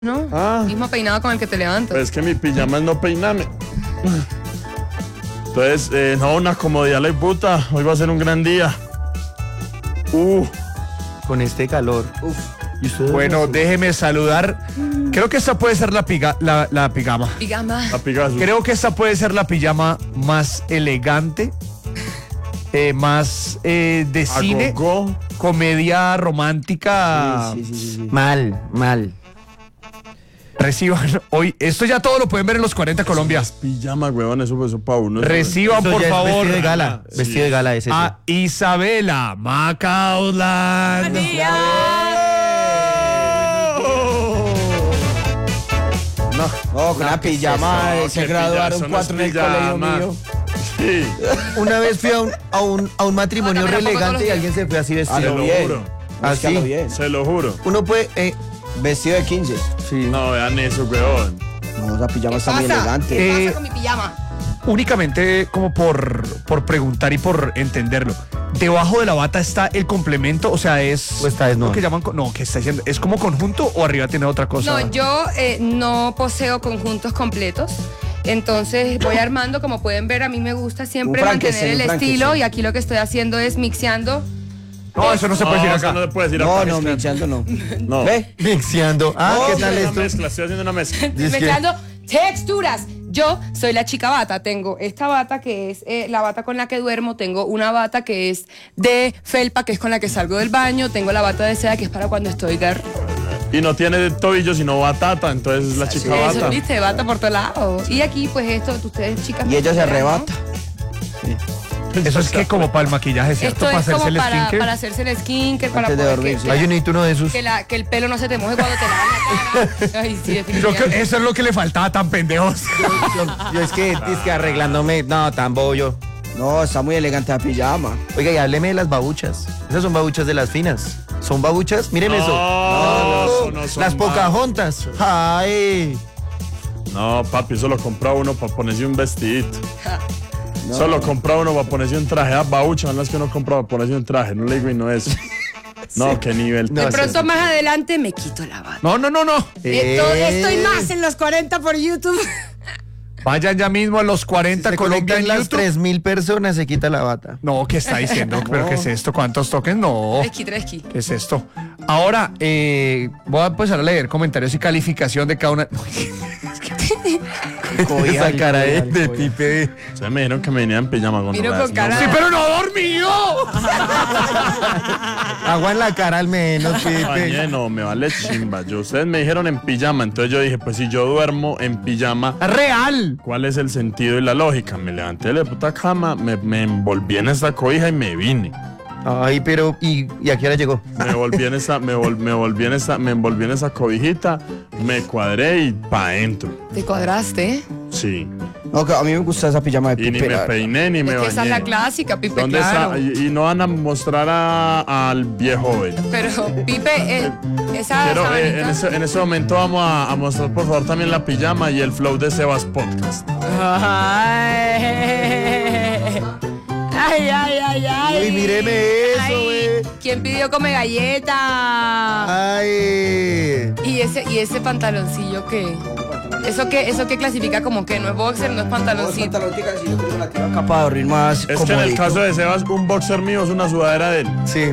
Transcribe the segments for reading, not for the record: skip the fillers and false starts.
¿no? Mismo peinado con el que te levantas. Pues es que mi pijama es no peiname. Entonces, no, una comodidad la puta. Hoy va a ser un gran día. Con este calor. Bueno, déjeme saludar. Creo que esta puede ser la pijama. La pijama. Creo que esta puede ser la pijama más elegante, más de cine, comedia romántica. Sí. Mal. Reciban hoy, esto ya todo lo pueden ver en los 40 Colombia. Pijama, huevón, eso pa' uno. Reciban, por favor. Vestido de gala. Vestido de gala es ese. A Isabela Macaulay. No, con la pijama se graduaron 4 en el colegio mío. Sí. Una vez fui a un matrimonio re elegante y alguien se fue así vestido. Se lo juro. Así. Se lo juro. Uno puede... Vestido de 15. Sí. No, vean eso, weón. No, la pijama está muy elegante. ¿Qué pasa con mi pijama? Únicamente como por preguntar y por entenderlo. Debajo de la bata está el complemento, o sea, es... O está desnudo. Lo que llaman... No, ¿qué está diciendo? ¿Es como conjunto o arriba tiene otra cosa? No, yo no poseo conjuntos completos. Entonces voy armando, como pueden ver, a mí me gusta siempre mantener el estilo y aquí lo que estoy haciendo es mixeando. No, eso no se puede decir acá. No se puede decir acá. No, mixeando no. No. ¿Ve? Mixeando. ¿Qué tal esto? Mezcla, estoy haciendo una mezcla. Mezclando texturas. Yo soy la chica bata. Tengo esta bata que es la bata con la que duermo. Tengo una bata que es de felpa, que es con la que salgo del baño. Tengo la bata de seda, que es para cuando estoy Y no tiene de tobillo, sino batata. Entonces es la chica bata. Eso, viste, bata por todos lados. Y aquí, pues esto, ustedes chicas. Y ella se arrebata. Eso es que como para el maquillaje, ¿cierto? Esto es para como hacerse el skincare. para hacerse el skincare, para Antes de poder dormir, sí. Yo necesito uno de esos. que el pelo no se te moje cuando te lavas la cara. Ay, sí, Creo definitivamente. que eso es lo que le faltaba tan pendejos. Yo es que arreglándome... No, tan bobo yo. No, está muy elegante la pijama. Oiga, y hábleme de las babuchas. Esas son babuchas de las finas. ¿Son babuchas? Miren eso. No son las Pocahontas. Ay. No, papi, eso lo compra uno para ponerse un vestidito. Solo compra uno para ponerse un traje. Babucha, son las que uno compra para ponerse un traje. No le digo y no es. No, qué nivel. De pronto más adelante me quito la bata. No. Estoy más en los 40 por YouTube. Vayan ya mismo a los 40 Se Colombia en conectan las YouTube. 3.000 personas, se quita la bata. No, ¿qué está diciendo? ¿Pero qué es esto? ¿Cuántos toques? No. Tresqui. ¿Qué es esto? Ahora, voy a empezar a leer comentarios y calificación de cada una. Esa cara de Pipe. Ustedes me dijeron que me venía en pijama con Vino con cara Sí, pero no dormido. Agua en la cara al menos, Pipe. Bañé, no, me vale chimba. Ustedes me dijeron en pijama, entonces yo dije, pues si yo duermo en pijama, Real. ¿cuál es el sentido y la lógica? Me levanté de la puta cama, me envolví en esta cobija y me vine. Ay, pero ¿y a qué hora llegó? Me envolví en esa cobijita, me cuadré y pa' adentro. Te cuadraste. Sí. No, que a mí me gusta esa pijama de Y Pipe. ni me peiné ni me Es que esa es bañé. la clásica, Pipe, ¿Dónde claro. está? Y no van a mostrar al viejo joven. Pero, Pipe, esa Quiero, sabanita... en ese momento vamos a mostrar por favor también la pijama y el flow de Sebas Podcast. Ay. Uy, míreme eso, Ay, güey. ¿quién pidió come galleta? Ay. ¿Y ese pantaloncillo qué? ¿Eso qué clasifica como que no es boxer, no es pantaloncito? Acá para dormir más Es que en el comodito. caso de Sebas, un boxer mío es una sudadera de él. Sí.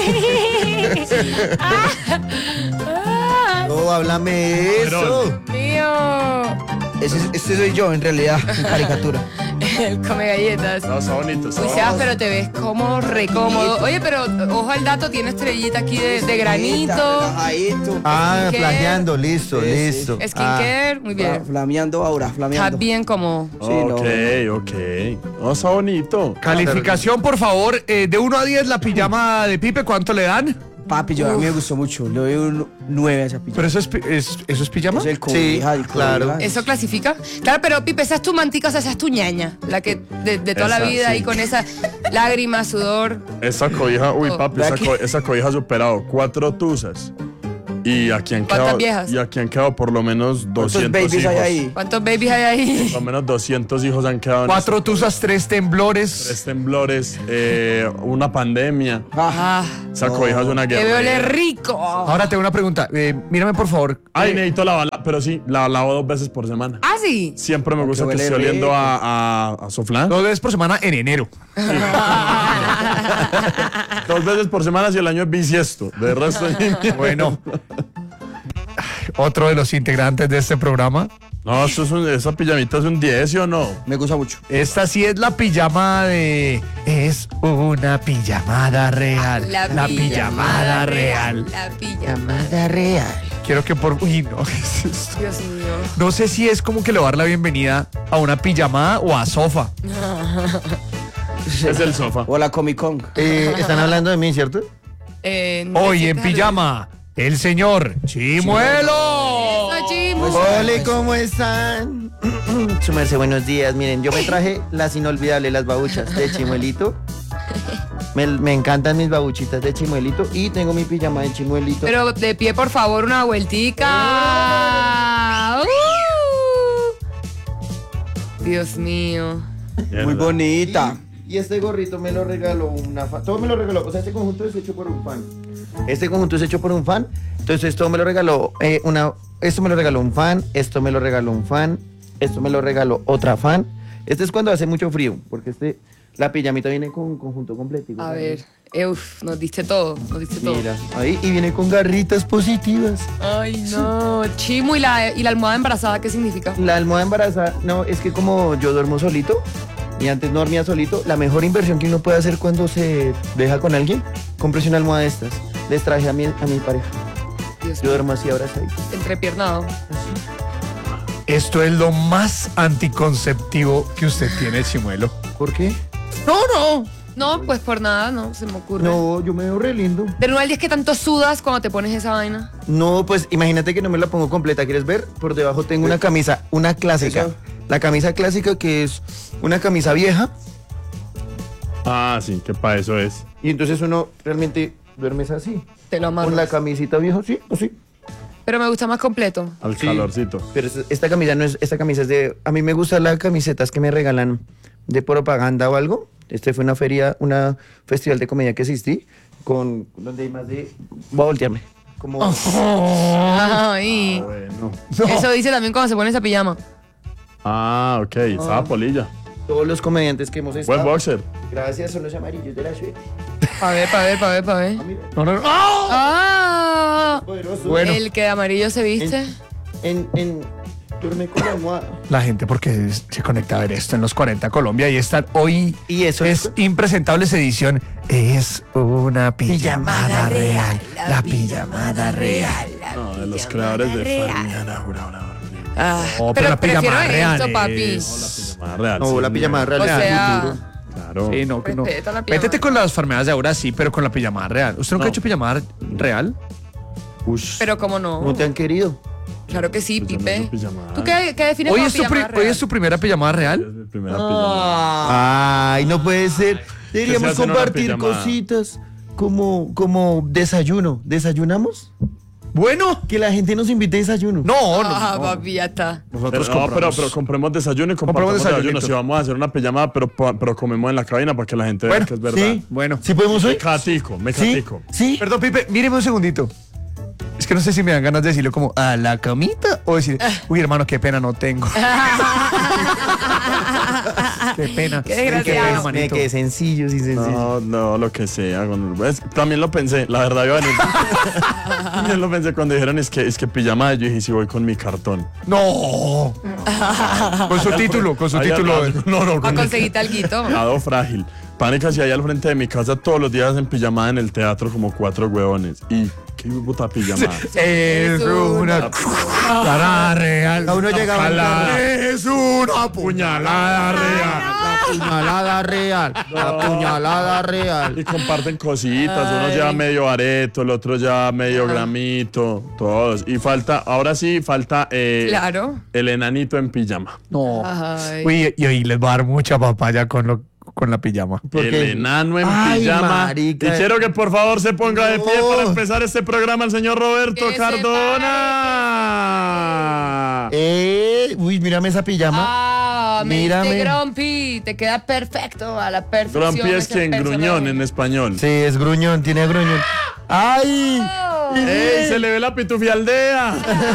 No, háblame eso. Mío. Este soy yo, en realidad, en caricatura. El come galletas. No, está bonito. Está Uy, bonito. Sebas, pero te ves como recómodo. Oye, pero ojo al dato, tiene estrellita aquí de granito. Relajadito. Ah, Skincare. plagiando, listo, Sí, sí. listo. Skincare, muy bien. Flameando ahora, Está flameando. bien como... Sí, no. Ok. No, está bonito. Calificación, por favor, de 1 a 10 la pijama de Pipe, ¿cuánto le dan? Papi, a mí me gustó mucho. Le doy un 9 a esa pijama. ¿Pero eso es pijama? Es el cobija, el claro. cobija. ¿Eso clasifica? Claro, pero Pipe, esa es tu mantica, o sea, esa es tu ñaña. La que de toda la Esa, vida sí. y con esa lágrima, sudor. Esa cobija, uy papi, Vea que- esa cobija ha superado 4 tuzas. Y aquí han ¿Cuántas quedado, viejas? y aquí han quedado por lo menos 200 babies hijos. hay ahí? ¿Cuántos babies hay ahí? Por lo menos 200 hijos han quedado en 4 tusas, 3 temblores. 3 temblores, una pandemia. Ah, Esa cobija es una que guerra. huele rico. Ahora tengo una pregunta. Mírame, por favor. Ay, necesito lavarla, pero sí, la lavo 2 veces por semana. Ah, sí. Siempre me gusta que huele esté oliendo rico. a soflán. 2 veces por semana en enero. 2 veces por semana si el año es bisiesto. De resto, Bueno. Otro de los integrantes de este programa. no, esa pijamita es un 10, ¿sí o no? Me gusta mucho. Esta sí es la pijama de... Es una pijamada real. La pijamada real. La pijamada. Llamada real. Quiero que por... Uy, no, ¿qué es esto? Dios mío. No sé si es como que le va a dar la bienvenida a una pijamada o a sofá. Es el sofá. O la Comic Con. Están hablando de mí, ¿cierto? No Hoy sé, en Carlos. pijama, el señor Chimuelo. Eso, Chimo. Hola, ¿cómo están? Su merced, buenos días. Miren, yo me traje las inolvidables, las babuchas de Chimuelito. Me encantan mis babuchitas de Chimuelito y tengo mi pijama de Chimuelito. Pero de pie, por favor, una vueltica. Dios mío. Muy bonita. Y este gorrito me lo regaló una fan. Todo me lo regaló. O sea, este conjunto es hecho por un fan. Este conjunto es hecho por un fan. Entonces, todo me lo regaló esto me lo regaló un fan. Esto me lo regaló un fan. Esto me lo regaló otra fan. Este es cuando hace mucho frío. Porque la pijamita viene con un conjunto completito. A ver, nos diste todo, nos diste todo. Mira, ahí. Y viene con garritas positivas. Ay, no. Chimo, ¿y la almohada embarazada qué significa? La almohada embarazada, no, es que como yo duermo solito y antes no dormía solito, la mejor inversión que uno puede hacer cuando se deja con alguien, cómprese una almohada de estas. Les traje a mi pareja. Dios Yo mío. duermo así abrazadito. Entrepiernado. Esto es lo más anticonceptivo que usted tiene, Chimuelo. ¿Por qué? No, pues por nada, no, se me ocurre. No, yo me veo re lindo. De 1 al 10, ¿qué tanto sudas cuando te pones esa vaina? No, pues imagínate que no me la pongo completa, ¿quieres ver? Por debajo tengo una camisa, una clásica. Eso. La camisa clásica que es una camisa vieja Ah, sí, que para eso es. y entonces uno realmente duermes así. Te lo Con la amarras. camisita vieja, sí, así. Pero me gusta más completo. Al Sí. calorcito. Pero esta camisa no es, esta camisa es de, a mí me gustan las camisetas que me regalan de propaganda o algo. Fue una feria, una festival de comedia que asistí donde hay más de, voy a voltearme, como, Ay. Bueno. Eso dice también cuando se pone esa pijama. Ah, ok. Estaba polilla. todos los comediantes que hemos estado. Buen boxer. Gracias, son los amarillos de la suerte. Pa' ver. No. ¡Ah! Poderoso. Bueno. El que de amarillo se viste. Duerme con la almohada. La gente porque se conecta a ver esto en los 40 Colombia y están hoy Y eso es Impresentables edición. Es una pijamada real. La pijamada real. No, de los creadores de Farmiana. Ah, Oh, pero pero la prefiero pijama real esto, papi. es- Pijamada real. No, sí, la pijamada real O es sea, futuro. Claro. Sí, no, que no. Respeta la pijamada. Métete con las farmeadas de ahora sí, pero con la pijamada real. ¿Usted nunca ha No. hecho pijamada real? Ush. pero cómo no. No te han querido. Claro que sí, Pues yo no Pipe. uso pijamada. ¿Tú qué defines Hoy como es, tu pijamada hoy real? es tu primera pijamada Es real. mi primera pijamada. Ah. Ay, no puede ser. Deberíamos Que se hacen una compartir pijamada. cositas como desayuno. ¿Desayunamos? Bueno. Que la gente nos invite a desayuno. No, no. Ah, no. papi, ya está. Nosotros Pero, no, compramos. pero compremos desayuno y Compramos compartamos desayuno. desayunito. Si vamos a hacer una pijamada, pero comemos en la cabina para que la gente vea Bueno, que es verdad. ¿Sí? Bueno. ¿Sí podemos hoy? Me ¿Sí? catico. ¿Sí? Perdón, Pipe, míreme un segundito. Es que no sé si me dan ganas de decirlo como a la camita o decir, uy, hermano, qué pena no tengo. Qué pena. Qué desgraciado. Qué pena, Me manito. quedé sencillo, sí, sencillo. No, lo que sea. También lo pensé, la verdad iba a venir. También lo pensé cuando dijeron es que pijamada. Yo dije, si voy con mi cartón. No. Con su título, con su Ahí título. atrás, no, A con conseguirte alguito. Lado frágil. Pánica, si hay al frente de mi casa todos los días en pijamada en el teatro como 4 huevones. Y qué puta pijamada. Es una puñalada real. A uno llegaba en carro. Es una puñalada real. La puñalada real. La puñalada real. Y comparten cositas, uno lleva medio areto, el otro lleva medio gramito, todos. Y ahora sí falta Claro. el enanito en pijama. No. Ay. Uy, y hoy les va a dar mucha papaya con con la pijama. El enano en Ay, pijama. marica. Y quiero que por favor se ponga de pie para empezar este programa el señor Roberto Que se Cardona. Uy, mírame esa pijama. Ah, Mírame. me Grumpy, te queda perfecto, a la perfección. Grumpy es ese quien personaje. gruñón en español. Sí, es gruñón, tiene gruñón. ¡Ay! Oh. ¡Ey, se le ve la pitufialdea!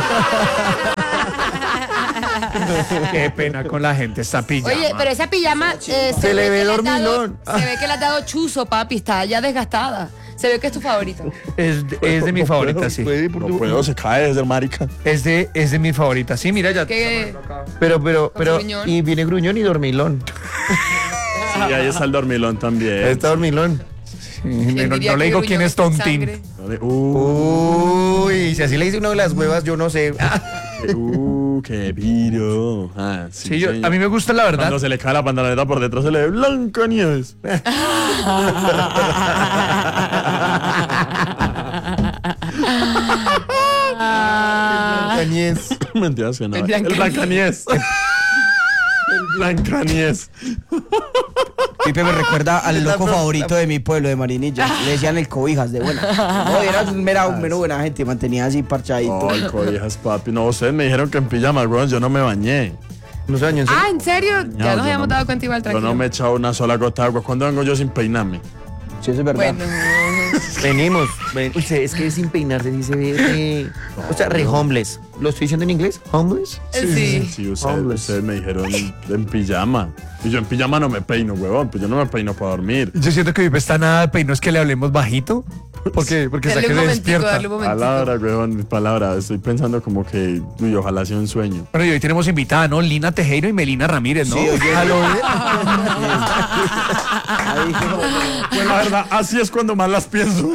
Qué pena con la gente esta pijama. Oye, pero esa pijama Se le ve que has dado- dormilón. Se ve que le has dado chuzo, papi, está ya desgastada. Se ve que es tu favorita. Es de mi favorita, sí. No puedo, se cae desde el marica. Es de mi favorita. Sí, mira, ya. Que Pero, gruñón. y viene gruñón y dormilón. Sí, ahí está el dormilón también. Está dormilón. No diría le que digo gruñón quién es es con Tontín. sangre. Uy, si así le dice uno de las huevas, yo no sé. Qué viro. Ah, sí, Sí, señor. a mí me gusta la verdad. Cuando se le cae la pantaloneta por detrás se le ve Blancanieves. Cañez. Mentiras que no. El El Blancanieves. El Blancanieves. Pipe me recuerda al La loco pro- favorito de mi pueblo, de Marinilla. Le decían el cobijas de buena. No, era un mero buena gente, mantenía así parchadito. Ay, cobijas, papi. No, ustedes me dijeron que en pijama, weón, yo no me bañé. No se bañó en serio. Ah, ¿en serio? Ya yo nos habíamos no- dado cuenta igual, Yo tranquilo. no me he echado una sola gota de agua. ¿Cuándo vengo yo sin peinarme? Sí, eso es verdad. Bueno, Venimos. Uy, es que sin peinarse sí se ve o sea, re homeless. ¿Lo estoy diciendo en inglés? ¿Homeless? sí. Sí, Homeless. ustedes me dijeron en pijama. Y yo en pijama no me peino, huevón. Pues yo no me peino para dormir. Yo siento que Pipe está nada de peino, es que le hablemos bajito. Porque está Dale que un se momentico, despierta. dale un momentico. Palabra, huevón, palabra. Estoy pensando como que, uy, ojalá sea un sueño. Bueno, y hoy tenemos invitada, ¿no? Lina Tejero y Melina Ramírez, ¿no? Sí, oye. Aló, Ahí, Pues la verdad, así es cuando más las pienso.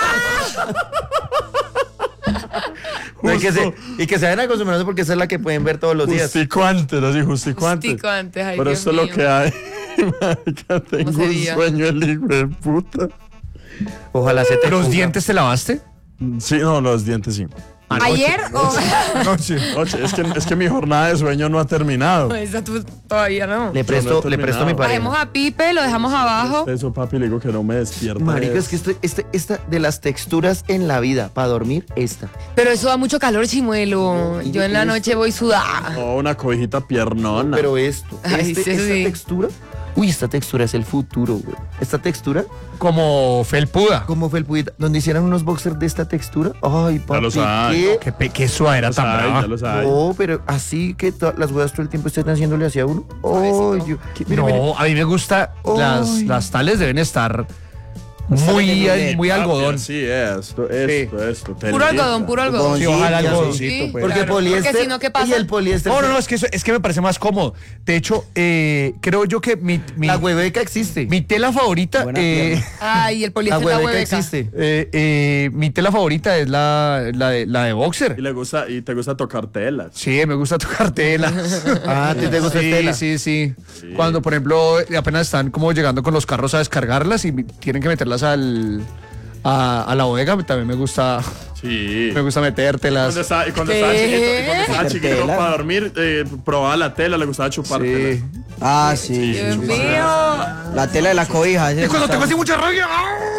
No, y que se vayan acostumbrando porque esa es la que pueden ver todos los días. Justico antes, así, justico antes. Justico antes, ay, Pero Dios esto es lo mío. que hay. Marica, tengo un sería? sueño, el hijo de puta. Ojalá se te ¿Los ponga. dientes te lavaste? Sí, no, los dientes sí. ¿Ayer o...? Noche. Oye, es que mi jornada de sueño no ha terminado. Esa tú todavía no. Le presto mi pareja. Dejemos a Pipe, lo dejamos abajo. Eso, papi, le digo que no me despierta. Marica, es que esta de las texturas en la vida para dormir, esta. Pero eso da mucho calor, chimuelo. Yo en la noche voy sudada. Oh, una cobijita piernona. Pero esto, Ay, sí, esta sí. textura. Uy, esta textura es el futuro, güey. Esta textura, Como felpuda. como felpudita, donde hicieran unos boxers de esta textura. Ay, papi, los hay. ¿qué? Qué suadera Ya tan lo brava. ya lo sabes. No, pero así que las huevas todo el tiempo estén haciéndole hacia uno. Ay, Dios. Mire, No, mire. a mí me gusta. Ay. Las tales deben estar Muy muy algodón. Sí, esto. Puro algodón, puro algodón. Sí, ojalá Sí, algodón. Sí, Porque claro, poliéster. porque si no, ¿qué pasa? Y el poliéster. No, es que es que me parece más cómodo. De hecho, creo yo que La hueveca existe. mi tela favorita. Buena pierna. Ay, el La poliéster está hueveca hueveca. existe. Mi tela favorita es la de boxer. Y te gusta tocar telas. Sí, me gusta tocar tela. Ah, ¿te gusta sí, tela? sí. Cuando, por ejemplo, apenas están como llegando con los carros a descargarlas y tienen que meterlas a la bodega, también me gusta Sí. metértelas. Cuando ¿Qué? estaba chiquito Tela. para dormir, probaba la tela, le gustaba chupar Sí. telas. Ah, sí. Dios sí. mío. La tela de la cobija. Y cuando tengo así mucha rabia.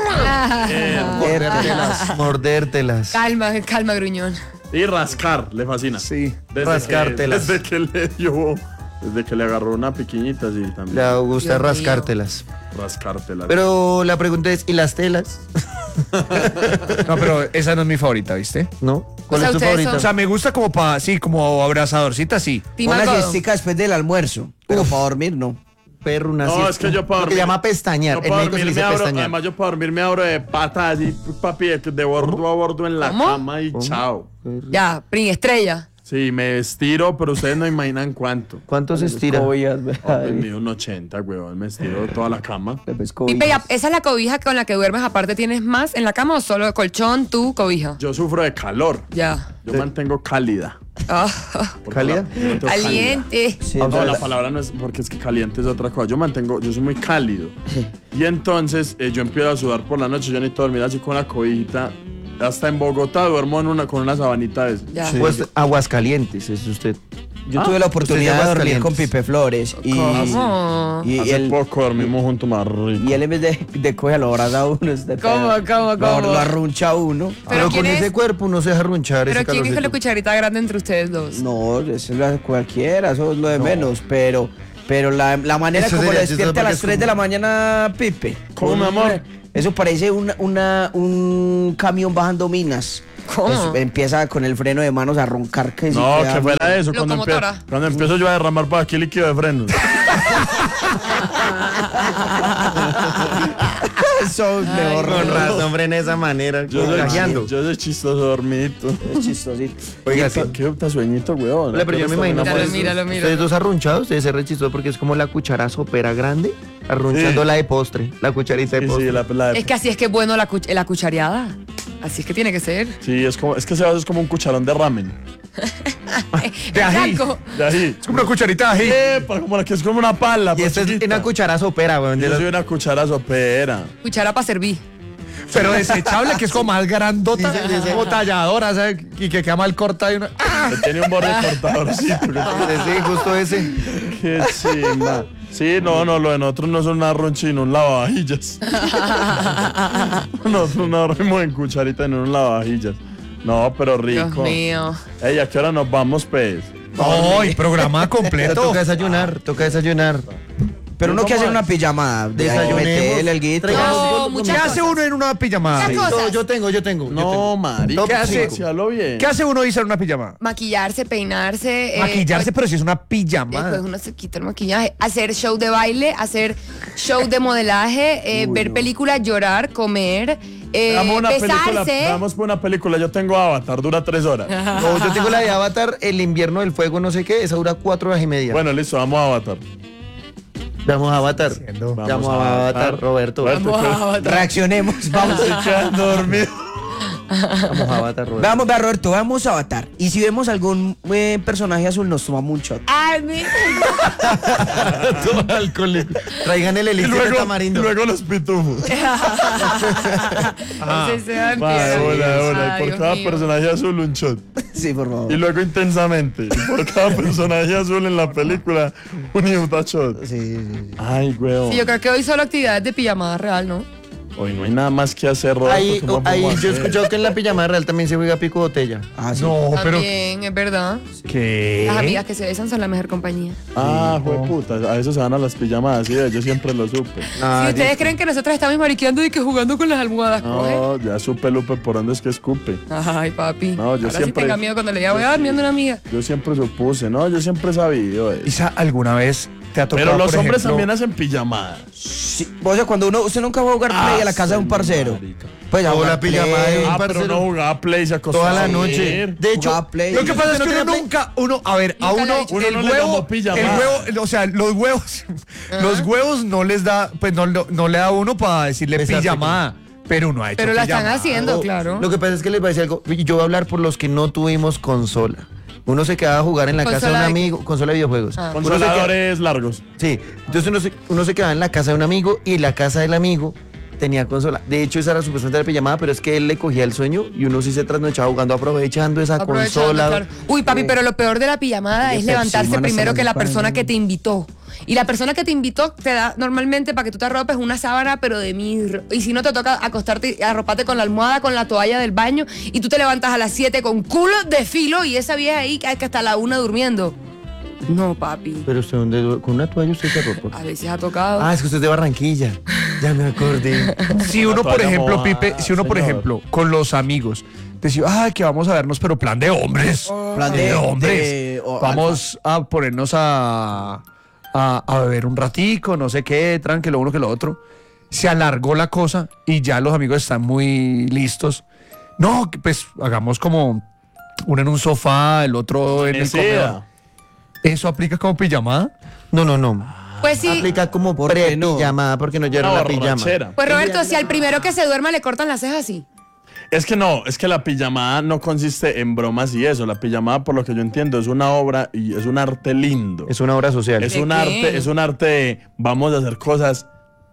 Mordértelas. Calma, calma, gruñón. Y rascar, le fascina. Sí. Rascártelas. Desde que le dio, desde que le agarró una piquiñita, sí, también. Le gusta Dios mío. rascártelas. Rascártela. Pero la pregunta es, ¿y las telas? No, pero esa no es mi favorita, ¿viste? ¿No? ¿Cuál O sea, es tu ustedes favorita? son- O sea, me gusta como como abrazadorcita, sí. Team Una algodón. siestica después del almuerzo. Pero para dormir, no. Perro, una No, siesta. es que yo para Lo que dormir. llama pestañear. Yo En para México se le dormir me dice abro, pestañear. además yo para dormir me abro de patas así, papi, de bordo a bordo en la ¿Cómo? cama y chao. Ya, Prin Estrella. Sí, me estiro, pero ustedes no imaginan cuánto. ¿Cuánto se estira? Cobijas, Ay, mido un 80, weón, me estiro toda la cama. Pipe, ya, ¿esa es la cobija con la que duermes? Aparte, ¿tienes más en la cama o solo colchón, tú, cobija? Yo sufro de calor. Ya. Yo mantengo cálida. Ah, Porque ¿Cálida? yo mantengo caliente. Sí, No, es la verdad. palabra no es porque es que caliente es otra cosa. Yo soy muy cálido. Y entonces yo empiezo a sudar por la noche. Yo necesito dormir así con la cobijita hasta en Bogotá duermo con una sabanita de esas. Ya. Pues Aguascalientes, es usted. Yo tuve la oportunidad usted de es dormir con Aguascalientes. Pipe Flores ¿Cómo? y Hace él, poco dormimos juntos más rico. y él en vez de coger lo abraza a uno. ¿Cómo? Lo arruncha a uno. Pero con quién ese es? cuerpo uno se deja runchar. Pero ese ¿quién es la calorcito. cucharita grande entre ustedes dos? No, eso lo hace cualquiera, eso es lo de menos, pero la manera Eso como sería le despierta a chistoso las porque 3 de la mañana, Pipe. ¿Cómo, mi amor? Eso parece un camión bajando minas. ¿Cómo? Eso empieza con el freno de manos a roncar que sí No, queda que fuera eso. Locomotora. Cuando empiezo yo a derramar por aquí líquido de frenos. Eso es mejor. Con razón, frena de esa manera. Yo soy, Contagiando. yo soy chistoso dormito. Es chistosito. Oiga, sí. Qué puta sueñito, weón. Hola, pero yo me imagino Míralo, pues, míralo. ustedes dos arrunchados, debe ser re chistoso porque es como la cuchara sopera grande, arrunchando Sí. la de postre, la cucharita de Sí, postre. sí, la Es que así es que es bueno la cuchareada. Así es que tiene que ser. Sí, es que ese vaso es como un cucharón de ramen. De ají. Exacto. De ahí. Es como una cucharita de ají. Epa, como la que es como una pala. Y pues, esta es chiquita. una cuchara sopera, weón. Yo soy una cuchara sopera. Cuchara para servir. Pero desechable, que es como más grandota, Sí, sí, sí. como talladora, ¿sabes? Y que queda mal corta y una... Que tiene un borde cortadorcito. Sí, justo ese. Qué chimba. Sí, no, lo de nosotros no es un arronchino, un lavavajillas. Nosotros no dormimos en cucharita en un lavavajillas. No, pero Dios rico. mío. Ey, ¿a qué hora nos vamos, pues? No, y programa Pero completo. toca desayunar, toca desayunar. Pero uno que hacer una pijamada. Desayunemos. Meterle alguito. No, ¿Qué muchas hace cosas. uno en una pijamada? Muchas cosas. No, yo tengo. No, marica. Top ¿Qué hace? Piénsalo bien. ¿Qué hace uno dice en una pijamada? Maquillarse, peinarse. Maquillarse, pero si es una Después pijamada. uno se quita el maquillaje, hacer show de baile, hacer show de modelaje, ver películas, llorar, comer, Veamos una película. besarse. Vamos por una película. Yo tengo Avatar, dura 3 horas. No, yo tengo la de Avatar, el invierno del fuego, no sé qué, esa dura 4 horas y media. Bueno, listo, vamos a Avatar. Vamos a Avatar. Vamos Vamos a Avatar, Roberto. Reaccionemos. Vamos. Se quedan dormidos. Vamos a Avatar, Roberto. Vamos, vea, Roberto, vamos a Avatar. Y si vemos algún personaje azul, nos tomamos un shot. Ay, mi- Todo alcohólico. Traigan el Y elixir de luego, tamarindo. y luego los pitufos. Ese Sebastián. Hola. Y Ay, por cada Dios mío. personaje azul un shot. Sí, por favor. Y luego intensamente. Y por cada personaje azul en la película, un Utah shot. Sí. Ay, weón. Sí, yo creo que hoy solo actividades de pijamada real, ¿no? Hoy no hay nada más que hacer, Roberto. Ahí, ¿qué más ahí podemos yo he hacer? escuchado que en la pijamada real también se juega pico botella. Ah, sí. No, pero... También, es verdad. ¿Qué? Las amigas que se besan son la mejor compañía. Ah, puta, a eso se van a las pijamadas, sí, yo siempre lo supe. Ah, Si ustedes creen que nosotros estamos mariqueando y que jugando con las almohadas, coge. No, ya supe, Lupe, por dónde es que escupe. Ay, papi. No, yo Ahora siempre- sí tenga miedo cuando le diga, voy a dormir donde una amiga. Yo siempre supuse, no, yo siempre he sabido eso. Isa, ¿alguna vez te ha tocado, Pero los por hombres ejemplo, también hacen pijamadas. Sí. O sea, cuando usted nunca va a jugar play a la casa de un parcero. Pues a O jugar la pijamada Play. de un Ah, pero parcero. no jugaba play, se acostaba Toda la a noche. dormir. De hecho, Jugaba Play. Lo que pasa es ¿No que tenía uno play? nunca, a ver, a Nunca le uno, he dicho. Uno el no le huevo, llamó pijamada. el huevo, o sea, los huevos no les da, pues no le da a uno para decirle Exacto. pijamada, pero uno ha hecho Pero la están pijamada. haciendo, claro. Lo que pasa es que les voy a decir algo. Y yo voy a hablar por los que no tuvimos consola. Uno se quedaba a jugar en la casa de un ¿Consola de qué? amigo, consola de videojuegos. Ah. Uno se quedaba- Consoladores largos. Sí, entonces uno se quedaba en la casa de un amigo y la casa del amigo tenía consola. De hecho, esa era supuestamente la pijamada, pero es que él le cogía el sueño y uno sí se trasnochaba jugando, aprovechando esa Aprovechando, consola. claro. Uy, papi, pero lo peor de la pijamada Oye, es Pepsi, levantarse mano, primero que la estamos persona en- que te invitó. Y la persona que te invitó te da normalmente para que tú te arropes una sábana, pero de mirro. Y si no, te toca acostarte y arroparte con la almohada, con la toalla del baño. Y tú te levantas a las 7 con culo de filo y esa vieja ahí que hasta la 1 durmiendo. No, papi. Pero usted, ¿dónde, con una toalla usted se arropa? A veces ha tocado. Ah, es que usted es de Barranquilla. Ya me acordé. Si uno, por toalla ejemplo, mojada, Pipe, si uno, por señor. ejemplo, con los amigos, decía, ay, que vamos a vernos, pero plan de hombres. Plan de de- hombres. o Vamos a ponernos a beber un ratico, no sé qué, tranquilo, lo uno que lo otro. Se alargó la cosa y ya los amigos están muy listos. No, que pues hagamos como uno en un sofá, el otro en el comedor. ¿Eso aplica como pijamada? No. Pues sí. Aplica como ¿Por qué no? pre-pijamada porque no lleva la pijama. Pues Roberto, si al primero que se duerma le cortan las cejas, sí. Es que no, es que la pijamada no consiste en bromas y eso. La pijamada, por lo que yo entiendo, es una obra y es un arte lindo. Es una obra social. Es ¿De un qué? arte, es un arte de vamos a hacer cosas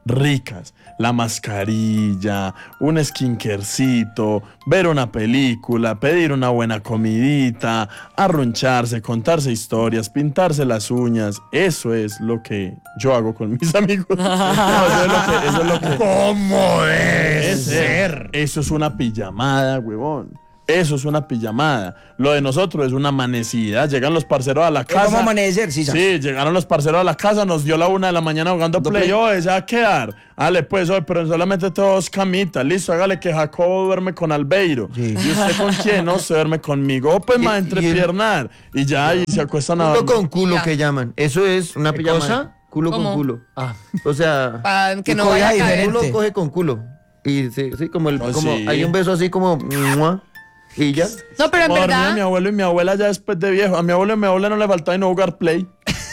ricas. La mascarilla, un skincarecito, ver una película, pedir una buena comidita, arruncharse, contarse historias, pintarse las uñas. Eso es lo que yo hago con mis amigos. No, eso es lo que ¿Cómo debe ser? eso es una pijamada, huevón. Eso es una pijamada. Lo de nosotros es una amanecida. Llegan los parceros a la casa. ¿Cómo amanecer? Sí, Sí, llegaron los parceros a la casa, nos dio la 1 de la mañana jugando play. Oye, se va a quedar. Dale, pues, hoy, pero solamente 2 camitas. Listo, hágale que Jacobo duerme con Albeiro. Sí. ¿Y usted con quién? No, se duerme conmigo. Pues, más entrepiernar. Y ya, y se acuestan a Culo dormir. con culo Ya. que llaman. Eso es una ¿Qué pijamada. cosa? Culo ¿Cómo? con culo. Ah. O sea, Para que Y no cobija vaya a caer. diferente. culo coge con culo. Y sí, como Oh, como sí. hay un beso así como ¡mua! Y ya. No, pero en Como dormía verdad. mi abuelo y mi abuela ya después de viejo. A mi abuelo y mi abuela no le faltaba y no jugar play.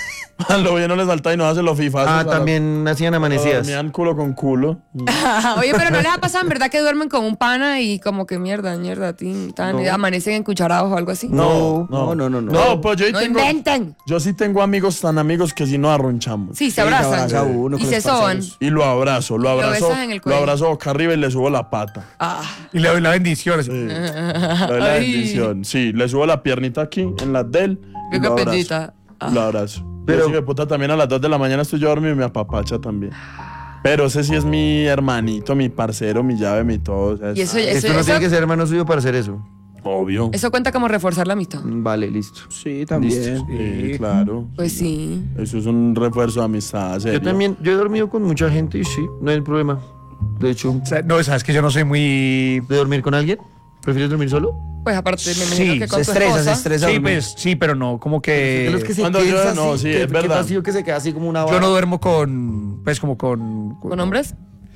A lo bien no les faltaba y no hacer los FIFA. Ah, también hacían amanecidas. Dormían culo con culo. Oye, pero no les ha pasado en verdad que duermen con un pana y como que mierda, tan, y amanecen encucharados o algo así. No. No, pues yo, sí No tengo, inventen. yo sí tengo amigos tan amigos que si no arrunchamos. Sí, se se abrazan. abraza uno y con se los soban. parceros. Y lo abrazo, Lo besas en el lo cuello. abrazo boca arriba y le subo la pata. Ah, Y le doy la bendición. así. Sí. Le doy la Ay. bendición. Sí, le subo la piernita aquí, en la de él. y qué lo abrazo. capellita. Lo abrazo. Pero- Pero de puta también a las 2 de la mañana estoy yo dormido y me apapacha también. Pero ese sí es mi hermanito, mi parcero, mi llave, mi todo. O sea, Y eso, Esto no tiene que ser hermano suyo para hacer eso. obvio. eso cuenta como reforzar la amistad. Vale, listo. Sí, también. Sí, claro. Pues sí. Eso es un refuerzo de amistad. serio. Yo también, yo he dormido con mucha gente y sí, no hay problema. De hecho, O sea, no, sabes que yo no soy muy. ¿de dormir con alguien? ¿Prefieres dormir solo? Pues aparte, me imagino Sí, que con Se tu estresa, se esposa. estresa. Sí, dormir. pues, sí, pero no, como que. Es los que se Cuando yo- tensa no, así, sí, que- es que verdad. vacío que se queda así como una Yo no duermo con. Pues como con. ¿Con hombres?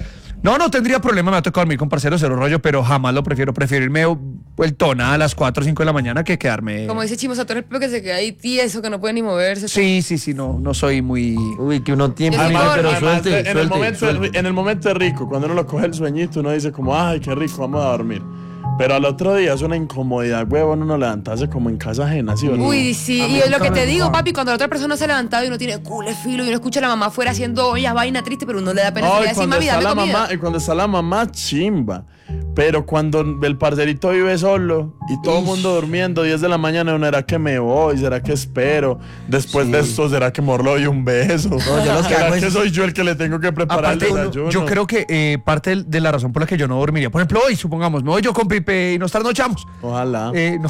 No tendría problema, me ha tocado dormir con parceros, cero rollo, pero jamás lo prefiero. Prefiero irme vueltona a las 4 o 5 de la mañana que quedarme. Como dice Chimo, o sea, tú eres el propio que se queda ahí tieso, que no puede ni moverse. Sí, no soy muy. Uy, que uno tiene, Además- pero Además, suelte, en, el suelte, momento, suelte. en el momento es rico, cuando uno lo coge el sueñito, uno dice como, ay, qué rico, vamos a dormir. Pero al otro día es una incomodidad, huevón, uno levantarse como en casa ajena, ¿sí o no? Uy, sí, A mí y es lo nunca que me te digo, gustaba. papi, cuando la otra persona se ha levantado y uno tiene culo filo y uno escucha a la mamá afuera haciendo ollas, vaina triste, pero uno le da pena No, salir y a decir, cuando mami, está dame la comida. mamá, y cuando está la mamá, chimba. Pero cuando el parcerito vive solo y todo el mundo durmiendo, 10 de la mañana, uno, ¿será que me voy? ¿Será que espero? Después de esto, ¿será que morlo doy un beso? yo lo que ¿Será hago que es- soy yo el que le tengo que preparar Aparte, el desayuno? yo creo que parte de la razón por la que yo no dormiría, por ejemplo, hoy, supongamos, me voy yo con Pipe y nos trasnochamos. Ojalá. No,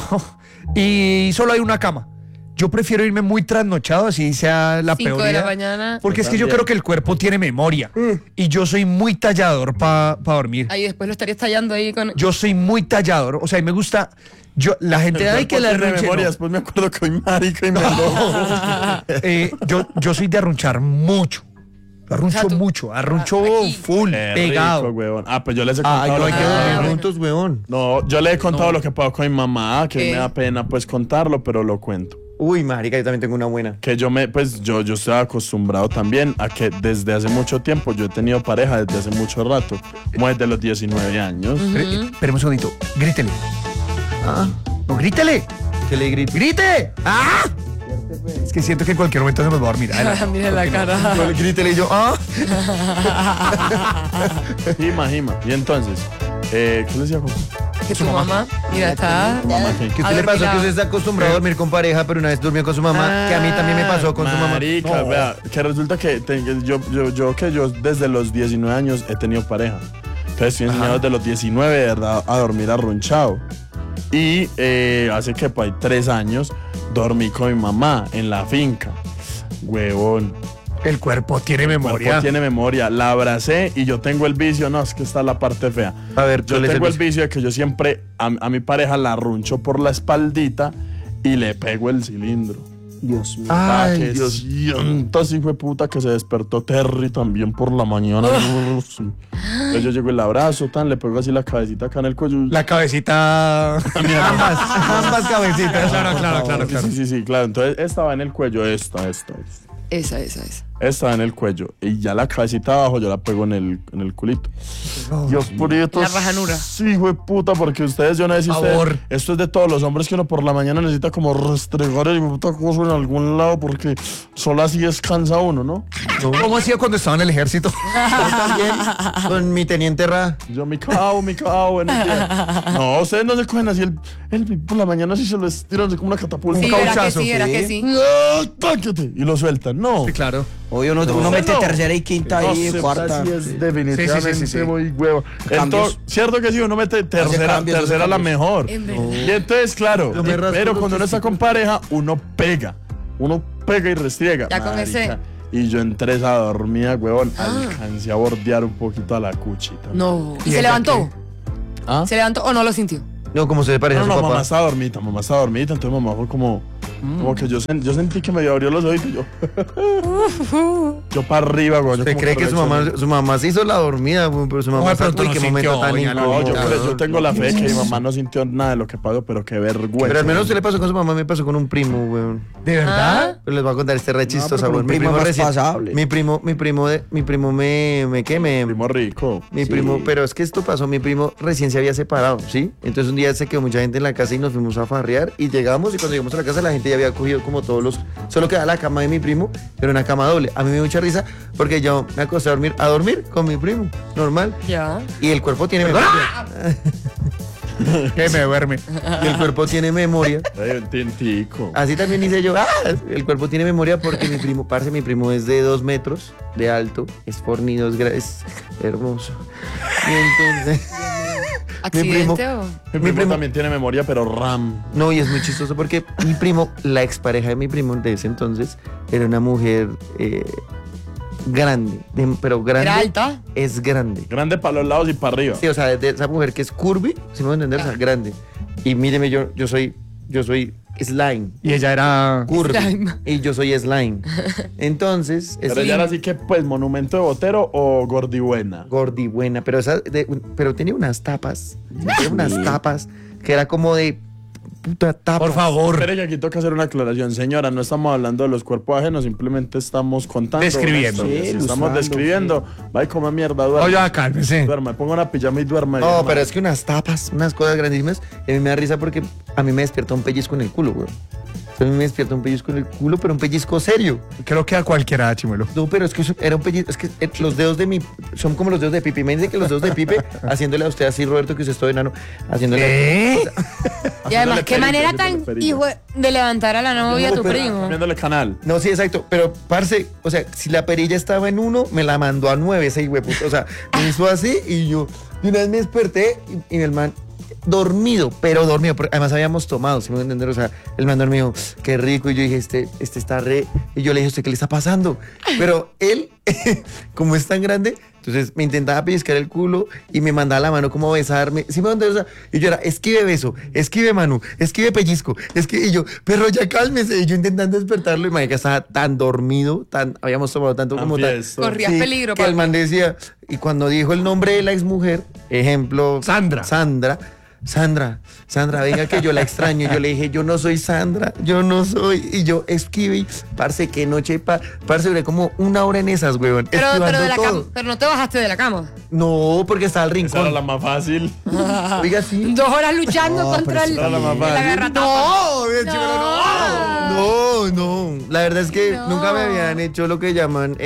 y solo hay una cama. Yo prefiero irme muy trasnochado, así sea la 5 peor de la idea. mañana. Porque es que yo también. creo que el cuerpo tiene memoria. Y yo soy muy tallador para dormir. Ahí después lo estarías tallando ahí con... Yo soy muy tallador. O sea, y me gusta. La gente, El ay, que cuerpo la tiene arrunche, memoria, no. después me acuerdo que hoy marica y me lo... Yo soy de arrunchar mucho. Arruncho O sea, tú- mucho. Arruncho aquí. full, Qué pegado. rico, huevón. Ah, pues yo les he contado Ay, no lo hay que que- dormir bueno. juntos, weón. No, yo le he contado lo que pasó con mi mamá, que ¿Qué? me da pena pues contarlo, pero lo cuento. Uy, marica, yo también tengo una buena. Que yo estoy acostumbrado también a que desde hace mucho tiempo, yo he tenido pareja desde hace mucho rato, como desde los 19 años. Espérame un segundito. Grítele. Ah, No, grítele. que le grite. ¡Grite! ¡Ah! Es que siento que en cualquier momento se nos va a dormir. Adelante. Mira la cara. Yo le grítele y yo, Jima. Y entonces, ¿qué le decía? Que tu mamá, mira, está... Mamá, ¿qué? ¿Qué usted le pasó? Que adormilada. usted está acostumbrado a dormir con pareja, pero una vez durmió con su mamá, que a mí también me pasó con su mamá. Marica, No. vea, que resulta que yo desde los 19 años he tenido pareja. Entonces estoy enseñado desde los 19 de verdad a dormir arrunchado. Y hace que pues 3 años dormí con mi mamá en la finca. Huevón. El cuerpo tiene El memoria. cuerpo tiene memoria. La abracé y yo tengo el vicio. No, es que está la parte fea. A ver, Yo ¿cuál es el tengo el vicio? vicio de que yo siempre a mi pareja la arruncho por la espaldita y le pego el cilindro. Dios mío. Ay, que Dios. Entonces, hijo de puta, que se despertó Terry también por la mañana. Entonces yo llego el abrazo, tan, le pego así la cabecita acá en el cuello. La cabecita. ambas cabecitas. Claro. Sí, claro. Entonces esta va en el cuello, esta. Esa. Estaba en el cuello y ya la cabecita abajo yo la pego en el culito. Dios prieto. La rajanura. Sí, güey, puta, porque ustedes, yo no sé si ustedes, esto es de todos los hombres que uno por la mañana necesita como restregar el puta cosa en algún lado porque solo así descansa uno, ¿no? ¿Cómo hacía cuando estaba en el ejército? Yo también, con mi teniente Ra. Yo me cago, buenos días. No, ustedes no se cogen así el por la mañana así se lo estiran así como una catapulta. Sí, Un era que cauchazo. sí, era que sí. ¡Ah, táquete! Y lo sueltan, no. Sí, claro. Obvio, uno mete tercera y quinta No, y sí, cuarta. así es definitivamente Sí. muy huevo. Cambios. Entonces, cierto que sí, uno mete tercera la cambios. mejor. Y entonces, claro, Yo me rasco pero los cuando uno está con pareja, uno pega y restriega. Ya con ese. Y yo entré esa dormida, huevón, alcancé a bordear un poquito a la cuchita. No. ¿Y ¿Y se ella levantó? ¿Ah? ¿Se levantó o no lo sintió? No, como se le parece No, a su mamá papá. estaba dormida, entonces mamá fue como que yo sentí que me abrió los ojos y yo para arriba, güey. ¿Usted cree que su mamá se hizo la dormida, güey? Pero su mamá de pronto uy, no qué sintió, momento tan oiga, no, incómodo. yo tengo la fe que mi mamá no sintió nada de lo que pasó, pero qué vergüenza. Pero al menos se le pasó con su mamá, me pasó con un primo, güey. ¿De verdad? Pero les voy a contar este re chistoso, pero güey. un primo más pasable. Mi primo Primo rico. Mi primo, pero es que esto pasó, mi primo recién se había separado, ¿sí? Entonces un día se quedó mucha gente en la casa y nos fuimos a farrear y llegamos y cuando llegamos a la casa la gente ya había cogido como todos los... Solo quedaba la cama de mi primo, pero una cama doble. A mí me dio mucha risa porque yo me acosté a dormir con mi primo, normal. Ya. Y el cuerpo tiene memoria. Que me duerme. Y el cuerpo tiene memoria. Un tintico. Así también hice yo. El cuerpo tiene memoria porque mi primo es de 2 metros de alto, es fornido, es hermoso. Y entonces... ¿Accidente o...? Mi primo también tiene memoria, pero RAM. No, y es muy chistoso porque mi primo, la expareja de mi primo de ese entonces, era una mujer grande, pero grande. ¿Era alta? Es grande. Grande para los lados y para arriba. Sí, o sea, de esa mujer que es curvy, si me voy a entender, o sea, grande. Y míreme, yo soy slime. Y ella era... Curvy. Slime. Y yo soy slime. Entonces, Pero ella era así que, pues, monumento de botero o gordibuena. gordi buena, pero pero tenía unas tapas. Tenía unas tapas que era como de puta tapa. Por favor. Espere que aquí toca hacer una aclaración, señora. No estamos hablando de los cuerpos ajenos, simplemente estamos contando. Describiendo. una historia. Sí, Sí, estamos ilustrando, describiendo. Va y come mierda, duerme. Oye, cálmese. Duerme, ponga una pijama y duerme. No, pero es que unas tapas, unas cosas grandísimas. Y a mí me da risa porque a mí me despierta un pellizco en el culo, güey. A mí me despierta un pellizco en el culo, pero un pellizco serio. Creo que a cualquiera, Chimuelo. No, pero es que eso era un pellizco. Es que los dedos de mi. Son como los dedos de Pipe. Imagínense que los dedos de Pipe, haciéndole a usted así, Roberto, que usted es todo enano, haciéndole. Y además, qué perilla, manera haciéndole tan perilla. hijo de levantar a la novia a tu pero- primo. Cambiándole canal. No, sí, exacto. Pero, parce, o sea, si la perilla estaba en 1, me la mandó a 9 ese hueputo. O sea, me hizo así y yo. Y una vez me desperté y el man. Dormido, pero dormido, porque además habíamos tomado, si me voy a entender, o sea, el man dormido, qué rico, y yo dije, este está re, y yo le dije, ¿usted qué le está pasando? Pero él, como es tan grande, entonces me intentaba pellizcar el culo y me mandaba la mano como a besarme, ¿sí me voy a entender? O sea, y yo era, esquive beso, esquive mano, esquive pellizco, y yo, perro, ya cálmese, y yo intentando despertarlo, y marica estaba tan dormido, habíamos tomado tanto como tan... Fiesto. Corrías peligro, que el papi. man decía, y cuando dijo el nombre de la exmujer, ejemplo, Sandra, venga que yo la extraño. Yo le dije, yo no soy Sandra, yo no soy. Y yo esquive, y, parce, qué noche, parce, duré como 1 hora en esas, weón. Pero esquivando de la todo. cama. Pero no te bajaste de la cama. No, porque estaba al Esa era rincón. la más fácil. Oiga, sí. 2 horas luchando No, contra pero el, sí, la mamá. la garratapa. No, bien, chico, no. La verdad es que No. nunca me habían hecho lo que llaman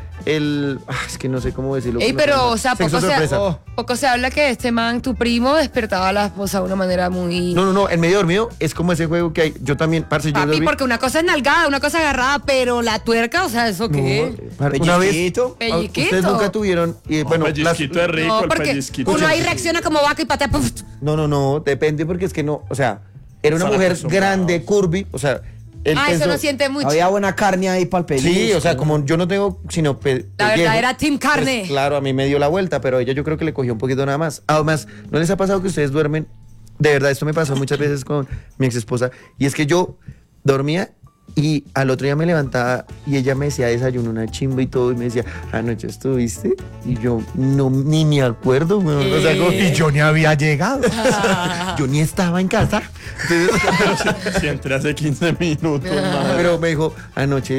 es que no sé cómo decirlo. Ey, pero, o sea, Sexo sorpresa. poco se habla que este man, tu primo, despertaba a la esposa de una manera muy... No, en medio dormido es como ese juego que hay. Yo también, parce, yo Papi, dormí. porque una cosa es nalgada, una cosa agarrada, pero la tuerca, o sea, ¿eso qué? Una vez. Pellizquito. Pelliquito. Ustedes nunca tuvieron. Y, bueno, el pellizquito es rico, No, el porque pellizquito. uno ahí reacciona como vaca y patea. ¡puf! No, depende porque es que no, o sea, era una Están mujer acostumbrados. grande, curvy, o sea, él Ah, eso pensó- no siente mucho. Había buena carne ahí para el pellizco. Sí, o sea, como yo no tengo sino La verdad era team carne. pues, claro, a mí me dio la vuelta, pero ella yo creo que le cogió un poquito nada más. Además, ¿no les ha pasado que ustedes duermen? De verdad, esto me pasó muchas veces con mi ex esposa, y es que yo dormía y al otro día me levantaba y ella me decía desayuno una chimba y todo, y me decía, anoche estuviste, y yo no, ni me acuerdo, weón. O sea, como- Y yo ni había llegado. yo ni estaba en casa. Entonces, Si entré hace 15 minutos, madre. pero me dijo, anoche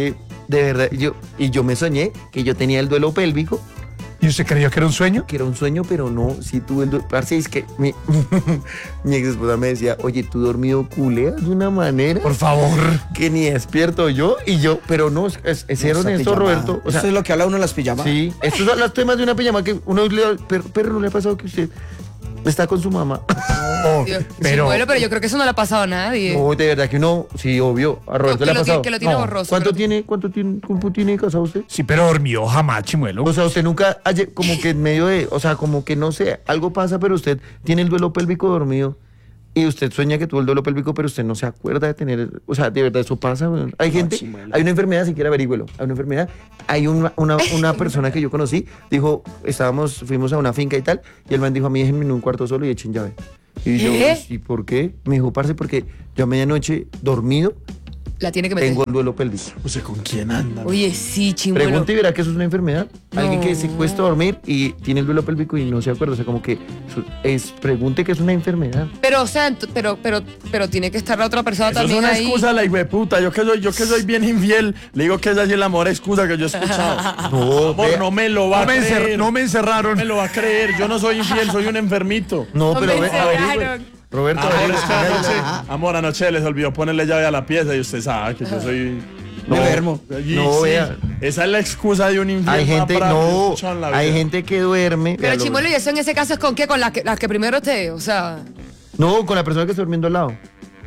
de verdad, yo me soñé que yo tenía el duelo pélvico, ¿Y usted creyó que era un sueño? que era un sueño, pero no, sí tuve el duelo. Parce, es que mi ex esposa me decía, oye, tú dormido culeas de una manera Por favor. que ni despierto yo, y yo, pero no, es ser honesto, Roberto. O sea, Esto es lo que habla uno en las pijamas. sí, estos son los temas de una pijama que uno le perro, ¿no le ha pasado que usted está con su mamá? Dios, pero- Chimuelo, pero yo creo que eso no le ha pasado a nadie. No, de verdad que uno, sí, obvio, a Roberto que le ha lo pasado. que lo tiene No. borroso. ¿Cuánto que lo- tiene casado usted? Sí, pero dormió jamás, Chimuelo. O sea, usted nunca, como que en medio de, o sea, como que no sé, algo pasa, pero usted tiene el duelo pélvico dormido y usted sueña que tuvo el duelo pélvico, pero usted no se acuerda de tener, o sea, de verdad eso pasa. Weón. Hay gente, hay una enfermedad, si quiere averígüelo, hay una enfermedad, hay una persona que yo conocí, dijo, fuimos a una finca y tal, y el man dijo, a mí déjenme en un cuarto solo y echen llave. Y yo, ¿Qué? ¿y por qué? Me dijo, parce, porque yo a medianoche dormido La tiene que meter. tengo el duelo pélvico. O sea, ¿con quién anda? Oye, sí, Chimuelo. Pregunte y verá que eso es una enfermedad. Alguien que No. se cuesta dormir y tiene el duelo pélvico y no se acuerda. O sea, como que pregunte que es una enfermedad. Pero, o sea, pero tiene que estar la otra persona Eso es también una ahí. excusa, la hijueputa. Yo que soy bien infiel, le digo que esa sí es la mejor excusa que yo he escuchado. No, Amor, vea. no me lo va a creer. No me encerraron. No me lo va a creer. Yo no soy infiel, soy un enfermito. No, No pero me ve, averigüe. encerraron. Roberto, Amor, averigüe. es que amor, anoche les olvidó ponerle llave a la pieza y usted sabe que yo soy... No, enfermo. Y no, sí, vea. esa es la excusa de un infiel. Hay más gente, bravo que he no, escuchado en la hay vida. gente que duerme. Pero vea, Chimuelo, ¿y eso en ese caso es con qué? Con las que primero te, o sea... No, con la persona que está durmiendo al lado.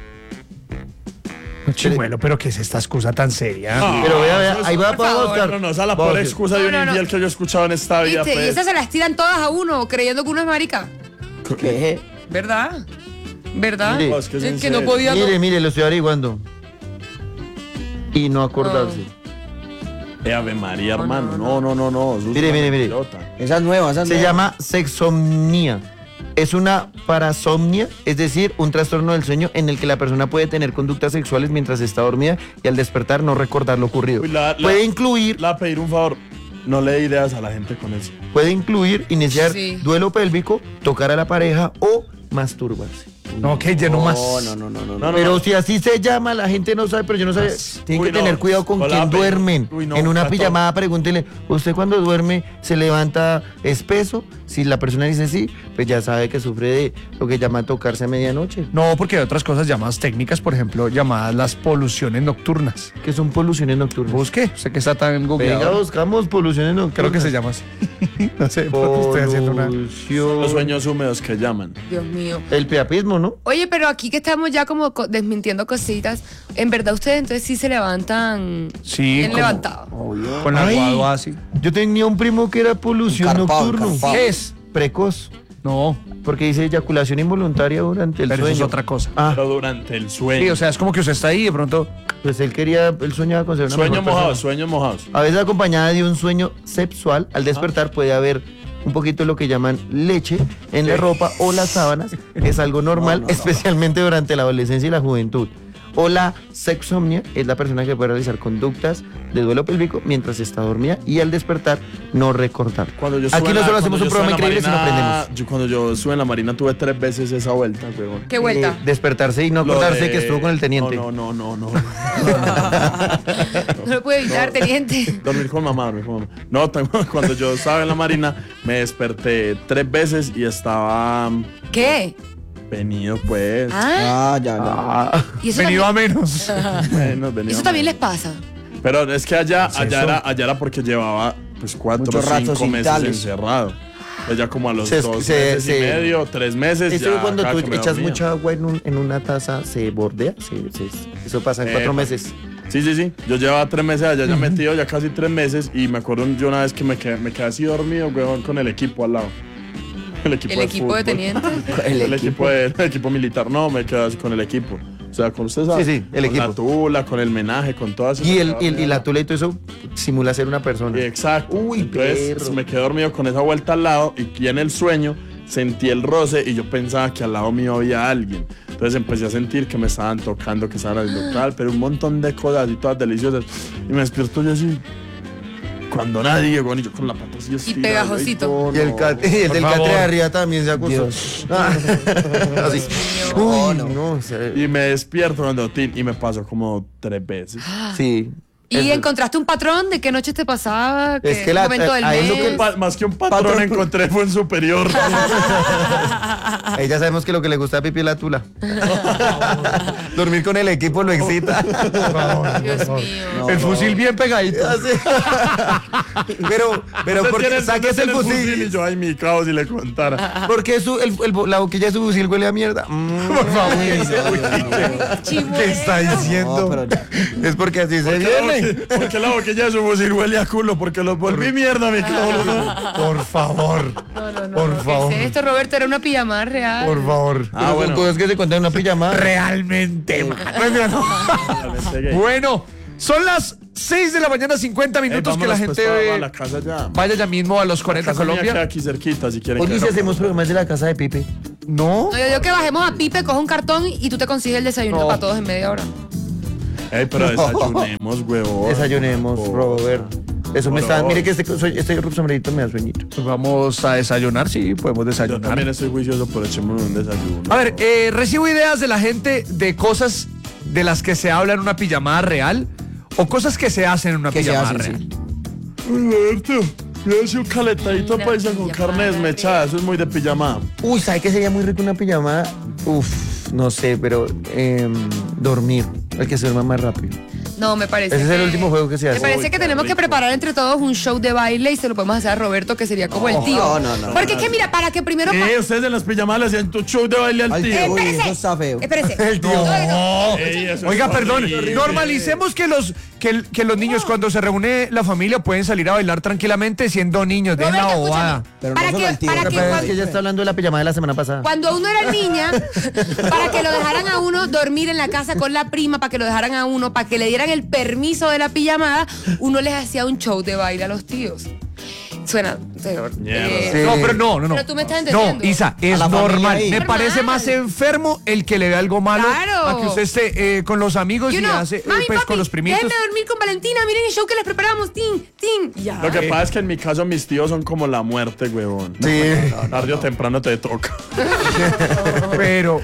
Chimuelo, pero ¿qué es esta excusa tan seria? No, Pero vea, eso es- ahí va por para favor. buscar. No, esa es la peor excusa de un No, no, no. infiel que yo he escuchado en esta vida. ¿Viste? Y pues. esas se las tiran todas a uno, creyendo que uno es marica. ¿Qué? ¿Verdad? ¿Verdad? Mire. No, es que es en que no serio. podía... Mire, lo estoy averiguando. Y no acordarse. Ave María, hermano. No. eso es Mire, una mire. mentirota. Esa es nueva, esa es Se nueva. llama sexomnia. Es una parasomnia, es decir, un trastorno del sueño en el que la persona puede tener conductas sexuales mientras está dormida y al despertar no recordar lo ocurrido. Uy, la- puede incluir Le voy a pedir un favor. No le dé ideas a la gente con eso. iniciar Sí. duelo pélvico, tocar a la pareja o masturbarse. No, que lleno más. No, Pero si así se llama, la gente no sabe, pero yo no sabía. Tienen Uy, que no. tener cuidado con Hola, quién pero- duermen. Uy, no, en una Cato. pijamada pregúntele, ¿usted cuando duerme se levanta espeso? Si la persona dice sí, pues ya sabe que sufre de lo que llama tocarse a medianoche. No, porque hay otras cosas llamadas técnicas, por ejemplo, llamadas las poluciones nocturnas. Que son poluciones nocturnas. Busque, sé que está tan Venga, googleado. buscamos poluciones nocturnas. Creo que se llama así. No sé, porque estoy haciendo una... Polución. Los sueños húmedos que llaman. Dios mío. El priapismo, ¿no? Oye, pero aquí que estamos ya como desmintiendo cositas, en verdad ustedes entonces sí se levantan Sí, bien como- levantados. Con la Ay. guadua así. Yo tenía un primo que era polución Encarpado, nocturno. encarpado. ¿Qué es? Precoz. No, Porque dice eyaculación involuntaria durante el pero sueño. eso es otra cosa. Ah, Pero durante el sueño. Sí, o sea, es como que usted está ahí y de pronto... pues él soñaba con ser una Sueños mejor mojados, persona. sueños mojados. A veces acompañada de un sueño sexual, al despertar puede haber un poquito de lo que llaman leche en la ropa o las sábanas. Es algo normal, especialmente durante la adolescencia y la juventud. O la sexomnia es la persona que puede realizar conductas de duelo pélvico mientras está dormida y al despertar no recordar. Cuando yo Aquí estuve en no la- solo hacemos cuando un yo programa estuve en increíble, la sino Marina, aprendemos. Cuando yo estuve en la Marina tuve 3 veces esa vuelta, weón. ¿Qué vuelta? Despertarse y no Lo acordarse de- que estuvo con el teniente. No. No lo puede evitar, teniente. Dormir con mamá. No, cuando yo estaba en la Marina me desperté 3 veces y estaba ¿Qué? venido, pues. Ah, Ya. Ah, y eso Venido también, a menos. Bueno, venido eso también les pasa. Pero es que allá ¿Qué es eso? era porque llevaba pues 4 Mucho o rato 5 sin meses tales. encerrado. Allá como a los Se- 2 se- meses y se- medio, 3 meses. Esto ya cuando cada tú que me echas dormía. mucha agua en una taza, se bordea. Eso pasa en 4 Epa. meses. Sí. Yo llevaba 3 meses allá, ya metido ya casi 3 meses y me acuerdo yo una vez que me quedé así dormido, weón, con el equipo al lado. El equipo El equipo de fútbol. teniente. El equipo militar, no, me quedé así con el equipo. O sea, con ustedes. Sí, el con equipo. la tula, con el menaje, con todas esas. Y la tula y todo eso simula ser una persona. Exacto. Uy, entonces perro. me quedé dormido con esa vuelta al lado y en el sueño sentí el roce y yo pensaba que al lado mío había alguien. Entonces empecé a sentir que me estaban tocando, que estaban haciendo tal, pero un montón de cosas y todas deliciosas. Y me despierto yo así. Cuando nadie, bueno, y yo con la pata así estirada, pegajosito. Y el, el del favor. catre de arriba también se acostó. Ah, así. Uy, no. O sea, Y me despierto cuando tin y me pasó como 3 veces. sí. ¿Y Eso. encontraste un patrón de qué noche te pasaba? Es ¿Qué que la- momento del ahí lo mes? que- Más que un patrón encontré fue un superior. Ahí ya sabemos que lo que le gusta a Pipi es la tula. Dormir con el equipo lo excita. Dios mío. El fusil bien pegadito. Pero porque saques el fusil. Y yo, ay, mi caos, y le contara. Porque la boquilla de su fusil huele a mierda. Por favor. Chimuelo. ¿Qué está diciendo? No, pero ya. Es porque así se viene. Porque la boquilla de su fusil huele a culo, porque los volví mierda, mi caos. Por favor. Por favor. ¿Qué es esto, Roberto? Era una pijamada real. Por favor. Ah, bueno. Cosas que se cuentan en una pijama. Realmente, man. Bueno, son las 6 de la mañana, 50 minutos que la gente a la casa ya. vaya ya mismo a los 40 Casa mía queda Colombia. aquí cerquita, si quieren. Oye, que si no- hacemos programas de la casa de Pipe. No. No, yo digo que bajemos a Pipe, coge un cartón y tú te consigues el desayuno No. para todos en media hora. Ey, pero desayunemos, huevón. Desayunemos, Robert. Eso me está. Mire que este sombrerito me da sueñito. Pues vamos a desayunar, sí, podemos Yo también desayunar. estoy juicioso por echarme un desayuno. A ver, recibo ideas de la gente de cosas de las que se habla en una pijamada real o cosas que se hacen en una ¿Qué se pijamada hacen, real. sí? Roberto, yo hice un caletadito Una paisa con pijamada carne desmechada. Eso es muy de pijamada. Uy, ¿sabe qué sería muy rico una pijama? Uf, no sé, pero dormir. El que se duerma más rápido. No, me parece. Ese es el que- último juego que se hace. Me parece Uy, que qué tenemos que rico. preparar entre todos un show de baile y se lo podemos hacer a Roberto, que sería como el tío. no. Porque es que mira, para que primero. Ustedes en las pijamadas le hacían tu show de baile al Al tío. tío. Uy, Espérese. eso está feo. Espérese. El tío. No. Ey, eso es Oiga, perdón, horrible. normalicemos que los niños cuando se reúne la familia pueden salir a bailar tranquilamente siendo niños, dejen la Roberto, bobada. escúchame. Pero no Para solo que, al tío, para pero que Pero es cuando, que ya está hablando de la pijama de la semana pasada. cuando uno era niña, para que lo dejaran a uno dormir en la casa con la prima, para que lo dejaran a uno, para que le dieran el permiso de la pijamada, uno les hacía un show de baile a los tíos. Suena peor. Mierda. Sí. No, pero no. Pero tú me estás entendiendo. No, Isa, es la familia normal. ahí. Me parece Normal. más enfermo el que le ve algo malo Claro. a que usted esté con los amigos Y y uno, hace mami, pues papi, con los primitos. déjenme dormir con Valentina, miren el show que les preparamos, tin, tin. Y ya. Lo que pasa es que en mi caso mis tíos son como la muerte, huevón. Sí. Tarde o temprano te toca. Pero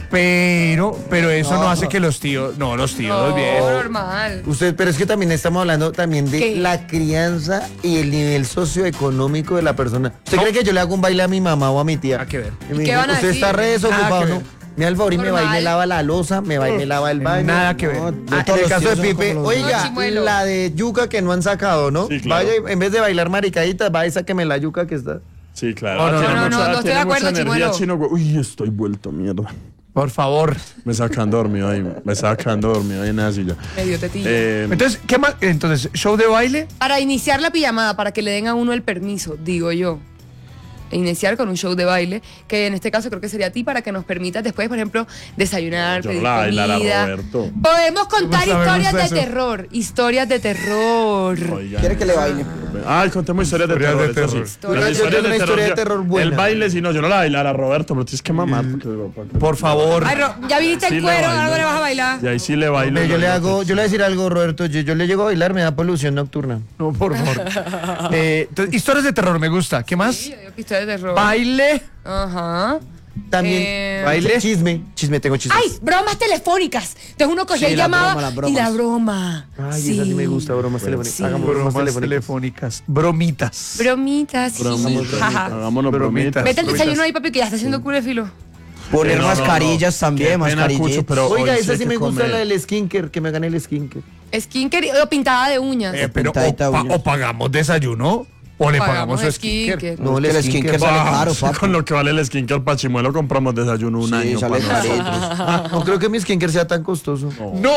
eso no hace que los tíos, los tíos No, bien. normal. Usted, pero es que también estamos hablando también de ¿Qué? la crianza y el nivel socioeconómico de la persona. ¿Usted cree que yo le hago un baile a mi mamá o a mi tía? Nada que ver. Y me ¿Y qué dice, van a usted decir? está re desocupado, Nada que ¿no? ver. Me da el favor y me va y me Normal. lava la losa, me va y me lava el baño. Nada que ver. No, En todos el los caso tíos de son Pipe, como los No, oiga, chimuelo. la de yuca que no han sacado, ¿no? Sí, claro. Vaya, y en vez de bailar maricaditas, vaya y sáqueme la yuca que está. Sí, claro. No, Tiene no, mucha- no estoy tiene de acuerdo, mucha energía, chimuelo. chino, güey. Uy, estoy vuelto mierda. Por favor. Me sacan dormido ahí. Me sacan dormido ahí en la silla. Medio tetilla. Entonces, ¿qué más? Entonces, show de baile. Para iniciar la pijamada, para que le den a uno el permiso, digo yo. E iniciar con un show de baile, que en este caso creo que sería a ti, para que nos permitas después, por ejemplo, desayunar, Yo pedir la bailar a comida. Roberto. Podemos contar No sabemos historias de eso. terror. Historias de terror. Oigan. ¿Quiere que le baile? Ay, contemos historias de Historias terror. de eso terror. sí. Yo Las tengo historias una historia de yo- terror buena. El baile, si no, yo no la bailar a Roberto, pero tienes que mamar. Por favor. Ay, ya viniste Sí el le cuero, bailo. algo le vas a bailar. Y ahí sí le bailo. Yo le hago, yo le voy a decir algo, Roberto, yo le llego a bailar, me da polución nocturna. No, por favor. Entonces, historias de terror me gusta. ¿Qué más? Sí, yo digo que historias de terror. Baile. Ajá. También, baile. chisme, tengo chismes. Ay, bromas telefónicas. Entonces uno cogía Sí, y la llamaba broma, las y bromas. la broma. Ay, sí. esa sí me gusta, bromas telefónicas. Sí. Hagamos bromas Bromas telefónicas. telefónicas. Bromitas. Bromitas, sí. Jaja. Hagámonos Bromitas. bromitas. Vete al desayuno ahí, papi, que ya está haciendo culo de filo. Poner No, no, mascarillas no. también, Qué pena, mascarillas. Cucho, pero Oiga, hoy esa hay sí que me gusta, comer. la del skinker, que me hagan el skinker. Skinker o pintada de uñas. Pero Pintadita uñas. o pagamos desayuno o le pagamos su skinker. skinker. No, Que el skinker sale caro, papi. Con lo que vale el skinker para Chimuelo compramos desayuno un Sí, año sale para nosotros. carito. No creo que mi skinker sea tan costoso.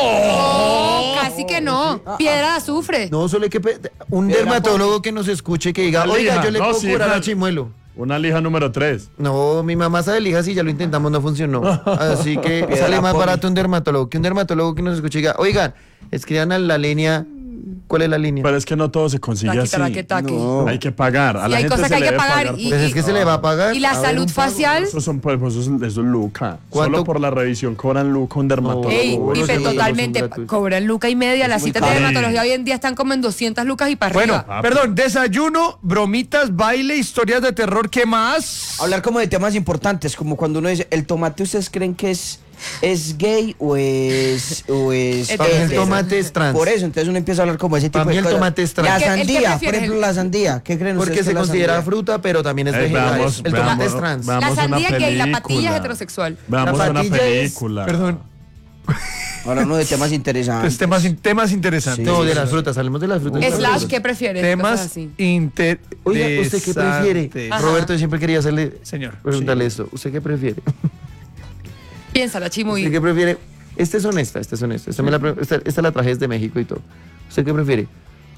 No, casi que no. Piedra de azufre. No, solo hay que un Piedra, dermatólogo que nos escuche que diga, Una oiga, lija. yo le No, puedo sí, curar a Fran. Chimuelo. Una lija número 3. No, mi mamá sabe lijas y ya lo intentamos, no funcionó. Así que Piedra sale más poli. barato un dermatólogo que un dermatólogo que nos escuche y diga, oigan, escriban a la línea. ¿Cuál es la línea? Pero es que no todo se consigue Taque, así. taque, taque. No. Hay que pagar. A Y la hay gente cosas se que hay le que debe pagar pagar. y- Pues es que se le va a pagar. Y la A ver, salud un pago. facial. Eso son, pues, eso es Luca. ¿Cuánto? Solo por la revisión cobran Luca un dermatólogo. Ey, bueno, Pipe, sí, los totalmente. son gratuitos. Cobran luca y media. Las citas de caro. dermatología hoy en día están como en 200 lucas y para Bueno, arriba. perdón, desayuno, bromitas, baile, historias de terror, ¿qué más? Hablar como de temas importantes, como cuando uno dice, el tomate, ¿ustedes creen que es ¿es gay o es Para mí el Hetero. tomate es trans. Por eso, entonces uno empieza a hablar como ese tipo Para mí de el cosas. tomate es trans. La ¿El qué sandía, por prefieres? ejemplo, la sandía. ¿Qué creen Porque ustedes se que la considera sandía? fruta, pero también es vegetal. veamos, El tomate veamos, es trans. veamos La una sandía gay, la patilla es película. heterosexual. Veamos La una patilla es- película. Perdón, Ahora uno de temas interesantes. pues temas interesantes. No, de las frutas, hablemos de las frutas. Slash, ¿qué prefieres? Cosas Temas así. interesantes. Oiga, ¿usted qué prefiere? Ajá. Roberto, yo siempre quería hacerle, Señor. preguntarle esto. ¿Usted qué prefiere? Piénsala, ¿Usted Chimuy. qué prefiere? Esta es honesta, esta es honesta. Esta la traje desde México y todo. ¿Usted qué prefiere?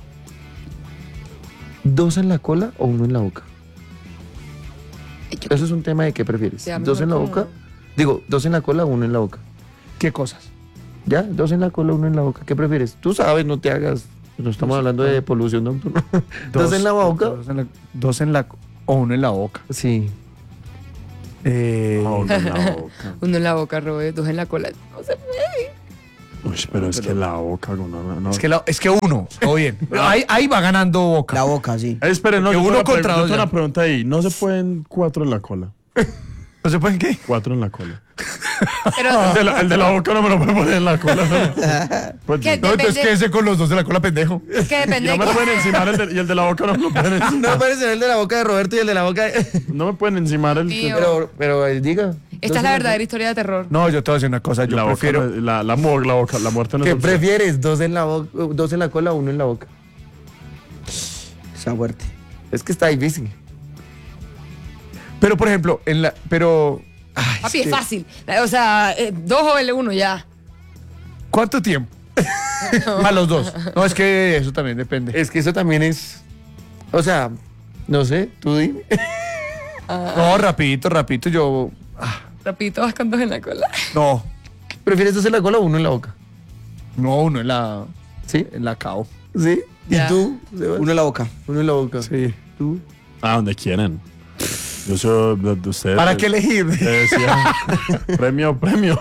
¿2 en la cola o 1 en la boca? Eso es un tema de qué prefieres. Ya, ¿2 en la mejor boca? como- Digo, 2 en la cola o 1 en la boca. ¿Qué cosas? ¿Ya? 2 en la cola, 1 en la boca. ¿Qué prefieres? Tú sabes, no te hagas. No estamos hablando de polución nocturna. ¿2 en la boca? Dos en la o uno en la boca. Sí. Oh, no, la boca. Uno en la boca, Robert, dos en la cola. No sé. Uy, pero es que la boca, no. Es que uno, todo bien. Ahí va ganando boca. La boca, sí. Esperen, no, Que yo uno tengo una contra yo dos tengo ya. una pregunta ahí. ¿No se pueden 4 en la cola? ¿No se pueden qué? 4 en la cola. Pero El de la boca no me lo puede poner en la cola. Pues, ¿Qué? no, No, entonces Depende- quédese con los dos de la cola, pendejo. es que depende no me de pueden encimar y el de la boca no me lo pueden encimar. No puede ser el de la boca de Roberto y el de la boca de... No me pueden encimar el Tío. Pero diga. Esta es la verdadera historia de terror. No, yo te voy a decir una cosa. Yo la boca prefiero. no es- la muerte no ¿Qué es opción. prefieres? ¿2 en la boca, 2 en la cola o 1 en la boca? Está fuerte. Es que está difícil. Pero, por ejemplo, en la. Pero. Ay, Papi, es fácil. O sea, 2 o L1 ya. ¿Cuánto tiempo? A los dos. No, es que eso también depende. Es que eso también es... O sea, no sé, tú dime. No, rapidito. Yo. Rapidito, vas con 2 en la cola. No. ¿Prefieres 2 en la cola o 1 en la boca? No, uno en la. ¿Sí? En la cao. ¿Sí? ¿Y Ya. tú? Sebas? Uno en la boca. 1 en la boca. Sí. ¿Tú? Ah, donde quieran. Yo soy de ustedes. ¿Para qué elegir? Te decía, premio.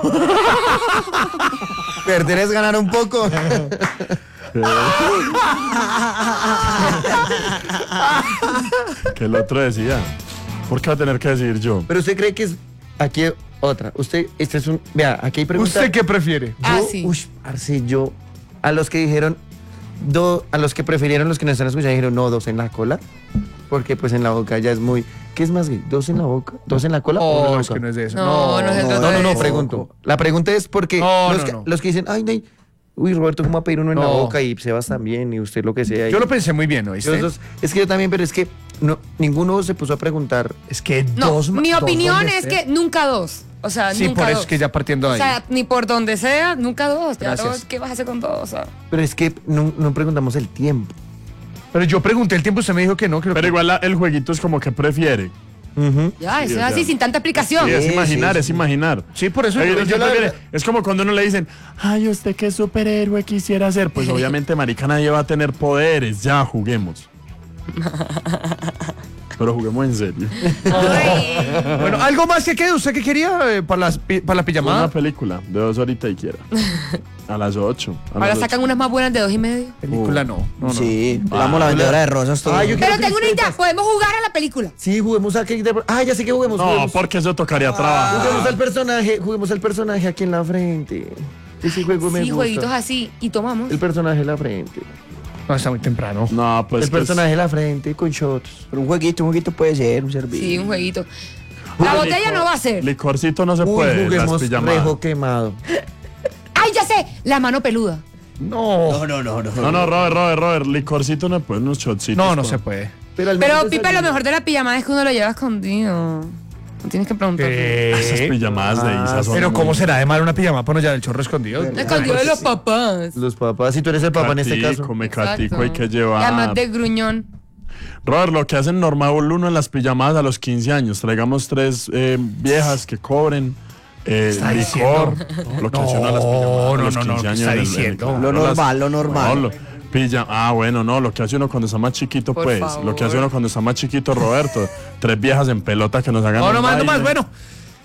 Perder es ganar un poco. Que el otro decía. ¿Por qué va a tener que decir yo? Pero usted cree que es... Aquí otra. Usted, este es un... Vea, aquí hay preguntas. ¿Usted qué prefiere? Ah, sí. Parce, yo... A los que dijeron... a los que prefirieron, los que nos están escuchando, dijeron, no, 2 en la cola. Porque pues en la boca ya es muy... ¿Qué es más gay? ¿2 en la boca? ¿2 en la cola o 1 en Oh, la es boca? que no es de eso. No, no se trata No, de no, eso. pregunto. La pregunta es porque No, los, no, que, no. los que dicen, ay, no, uy, Roberto, ¿cómo va a pedir uno en la No. boca? Y Sebas también, y usted lo que sea. Yo y- lo pensé muy bien, ¿oíste? los dos- es que yo también, pero es que no, ninguno se puso a preguntar. Es que No, dos. mi dos opinión donde es sea. que nunca 2. O sea, Sí, nunca por eso dos. es que ya partiendo de O ahí. sea, ni por donde sea, nunca 2. Ya Gracias. dos, ¿qué vas a hacer con 2? O sea, Pero es que no preguntamos el tiempo. Pero yo pregunté el tiempo, usted me dijo que no. Creo Pero que... igual el jueguito es como que prefiere. ya, eso o es así, sea, sin tanta explicación. Sí, es Sí, imaginar, sí, es sí. imaginar. Sí, por eso. Yo yo la prefiere- verdad- es como cuando uno le dicen, ay, ¿usted qué superhéroe quisiera ser? Pues obviamente, marica, nadie va a tener poderes. Ya, juguemos. Pero juguemos en serio. Bueno, ¿algo más que quede? ¿Usted qué quería para la pijamada? Una película de 2 horitas y quiera. A las 8. Ahora sacan unas más buenas de 2,5. Película no. Sí, vamos la vendedora de rosas todo. Ay, yo quiero Pero tengo una idea, crispetas. podemos jugar a la película. Sí, juguemos a que... Ah, ya sé que juguemos. No, juguemos. porque eso tocaría trabajo. Juguemos al personaje aquí en la frente. Ese juego me Sí, gusta. jueguitos así y tomamos. El personaje en la frente. No, está muy temprano. No, pues. el personaje en la frente con shots. Pero un jueguito puede ser, un servicio. Sí, un jueguito. La botella no va a ser. Licorcito no se Uy, puede. Las juguemos pijamadas. rejo quemado. ¡Ay, ya sé! La mano peluda. No. No. No, Robert. Licorcito no puede, unos shotcitos. No, no pa- se puede. Pero, al Pero, menos Pipe, lo desayuno. mejor de la pijamada es que uno lo lleva escondido. No tienes que preguntar. Esas pijamadas de Isa son Pero muy- ¿cómo será de mal una pijama para no llevar el chorro escondido? Escondido de los papás. Los papás, si tú eres el papá en este caso. Catico, mecatico Exacto. hay que Y llevar. además de gruñón. Robert, lo que hacen normal uno en las pijamadas a los 15 años. Traigamos 3 viejas que cobren está licor. diciendo? Lo que hacen uno a las pijamadas a los 15 años. ¿qué está en el- diciendo? Lo normal, lo normal. No, bueno, no, lo que hace uno cuando está más chiquito, Por pues. Lo que hace favor. uno cuando está más chiquito, Roberto. 3 viejas en pelota que nos hagan No, un no más, baile. bueno.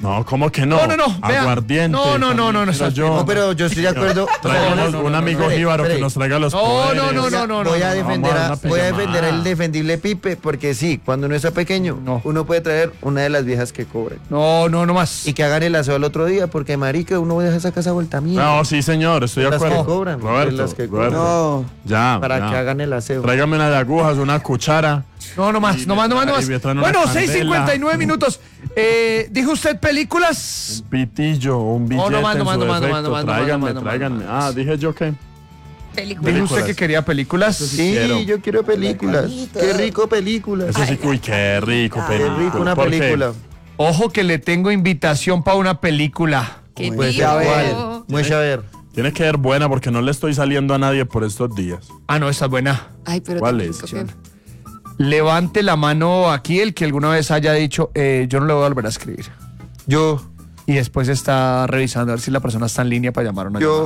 No, ¿cómo que no? No, vea. Aguardiente. No, Pero yo, No, pero yo estoy de acuerdo. traigamos no, un amigo espere, jíbaro que espere. nos traiga los No, poderes. Voy a defender Vamos a voy a una defender pijamada. el defendible Pipe, porque sí, cuando uno está pequeño, No. uno puede traer una de las viejas que cobren. No más. Y que hagan el aseo al otro día, porque marica, uno deja esa casa vuelta mierda. No, sí, señor, estoy de Las que acuerdo. cobran, Roberto, las que cobran. Roberto. No. Ya, para ya. que hagan el aseo. Tráigame unas agujas, una cuchara. No más. Y me traen una Bueno, candela. 6:59 minutos. ¿Dijo usted películas? Un pitillo o un billete no más, en no más, su no más, no defecto. más, no más, Tráiganme, no más, tráiganme. no más. Ah, dije yo que... Película. Dijo usted Películas. que quería películas. Sí, quiero. yo quiero películas. Qué rico películas. Eso sí, uy, qué rico Qué película. rico una ¿Por qué? película. Ojo que le tengo invitación para una película. ¿Qué Pues digo? a ver, muestra a ver. Tiene que ser buena porque no le estoy saliendo a nadie por estos días. Ah, no, esta es buena. Ay, pero ¿Cuál tampoco es? que- Levante la mano aquí el que alguna vez haya dicho, yo no le voy a volver a escribir. Yo, Y después está revisando a ver si la persona está en línea para llamar o no. yo,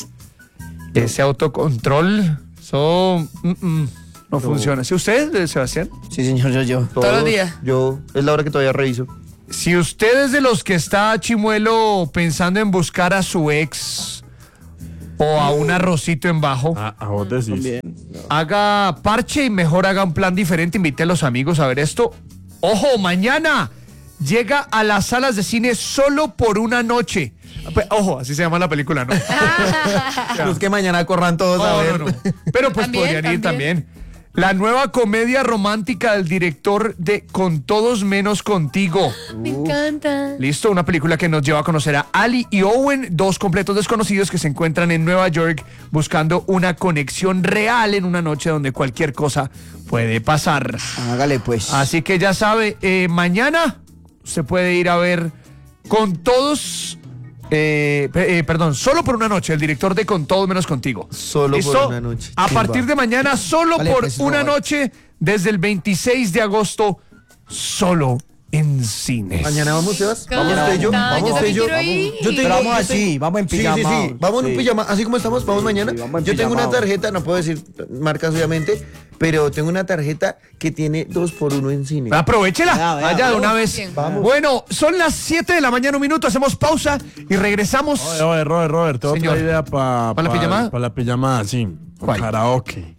Ese autocontrol, eso no funciona. ¿Sí usted, Sebastián? Sí, señor, yo. Todos los días. Yo, es la hora que todavía reviso. Si usted es de los que está chimuelo pensando en buscar a su ex o a un arrocito en bajo, A vos decís. También. haga parche y mejor haga un plan diferente. Invite a los amigos a ver esto. ¡Ojo! Mañana llega a las salas de cine solo por una noche. Ojo, así se llama la película, ¿no? Los que mañana corran todos a ver. No. Pero pues También, podrían ir también. también. La nueva comedia romántica del director de Con Todos Menos Contigo. Me encanta. Listo, una película que nos lleva a conocer a Ali y Owen, dos completos desconocidos que se encuentran en Nueva York buscando una conexión real en una noche donde cualquier cosa puede pasar. Hágale pues. Así que ya sabe, mañana se puede ir a ver Con Todos, perdón, solo por una noche, el director de Con Todos Menos Contigo. Solo por ¿Listo? una noche. A Chimba. partir de mañana, solo Vale, por pues, una Robert. noche, desde el 26 de agosto, solo en cines. Mañana vamos, Sebas. Me Vamos usted y yo. encanta. Vamos Yo usted y yo. también quiero ir. Yo Pero vamos yo así, vamos en pijama. Sí, sí, sí. Vamos en pijama. Así como estamos, vamos mañana. Sí, vamos en Yo tengo una pijamao. tarjeta, no puedo decir marcas obviamente, pero tengo una tarjeta que tiene 2x1 en cine. Aprovechela, Vea, allá de una vez. Bien. Vamos. Bueno, son las 7 de la mañana, un minuto, hacemos pausa y regresamos. Oye, Robert, tengo Señor. otra idea para ¿Pa la pijamada? Para la pijamada, sí. ¿Cuál? Karaoke.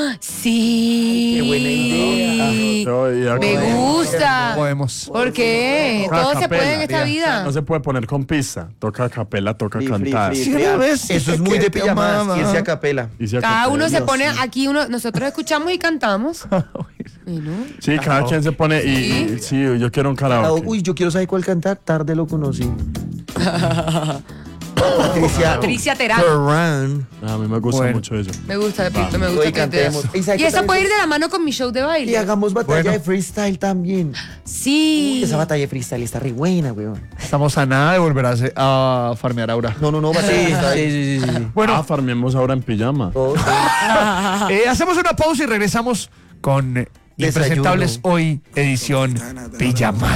Sí. Qué buena idea. Me gusta. Podemos. ¿Por qué? Toca Todo se capela, puede en esta ya. vida. No se puede poner con pista. Toca a capela, toca Free, free, cantar. free. Sí, una vez. Eso es muy de pijamadas, irse a capela. Y se Cada acapela. uno se pone aquí, nosotros escuchamos y cantamos. Sí, cada quien se pone y sí, yo quiero un karaoke. Uy, yo quiero saber cuál cantar. Tarde lo conocí. Patricia Terán. Terán. A mí me gusta Bueno. mucho eso. Me gusta, Pepito, me gusta. Hoy que te das. cantemos. ¿Y sabe Y qué eso tal puede ir eso? de la mano con mi show de Y baile. hagamos batalla Bueno. de freestyle también. Sí. Esa batalla de freestyle está re buena, weón. Estamos a nada de volver a farmear ahora. No, batalla de Sí, freestyle. sí. Bueno, Farmemos ahora en pijama. Todo, sí. hacemos una pausa y regresamos con Impresentables hoy, edición Pijama.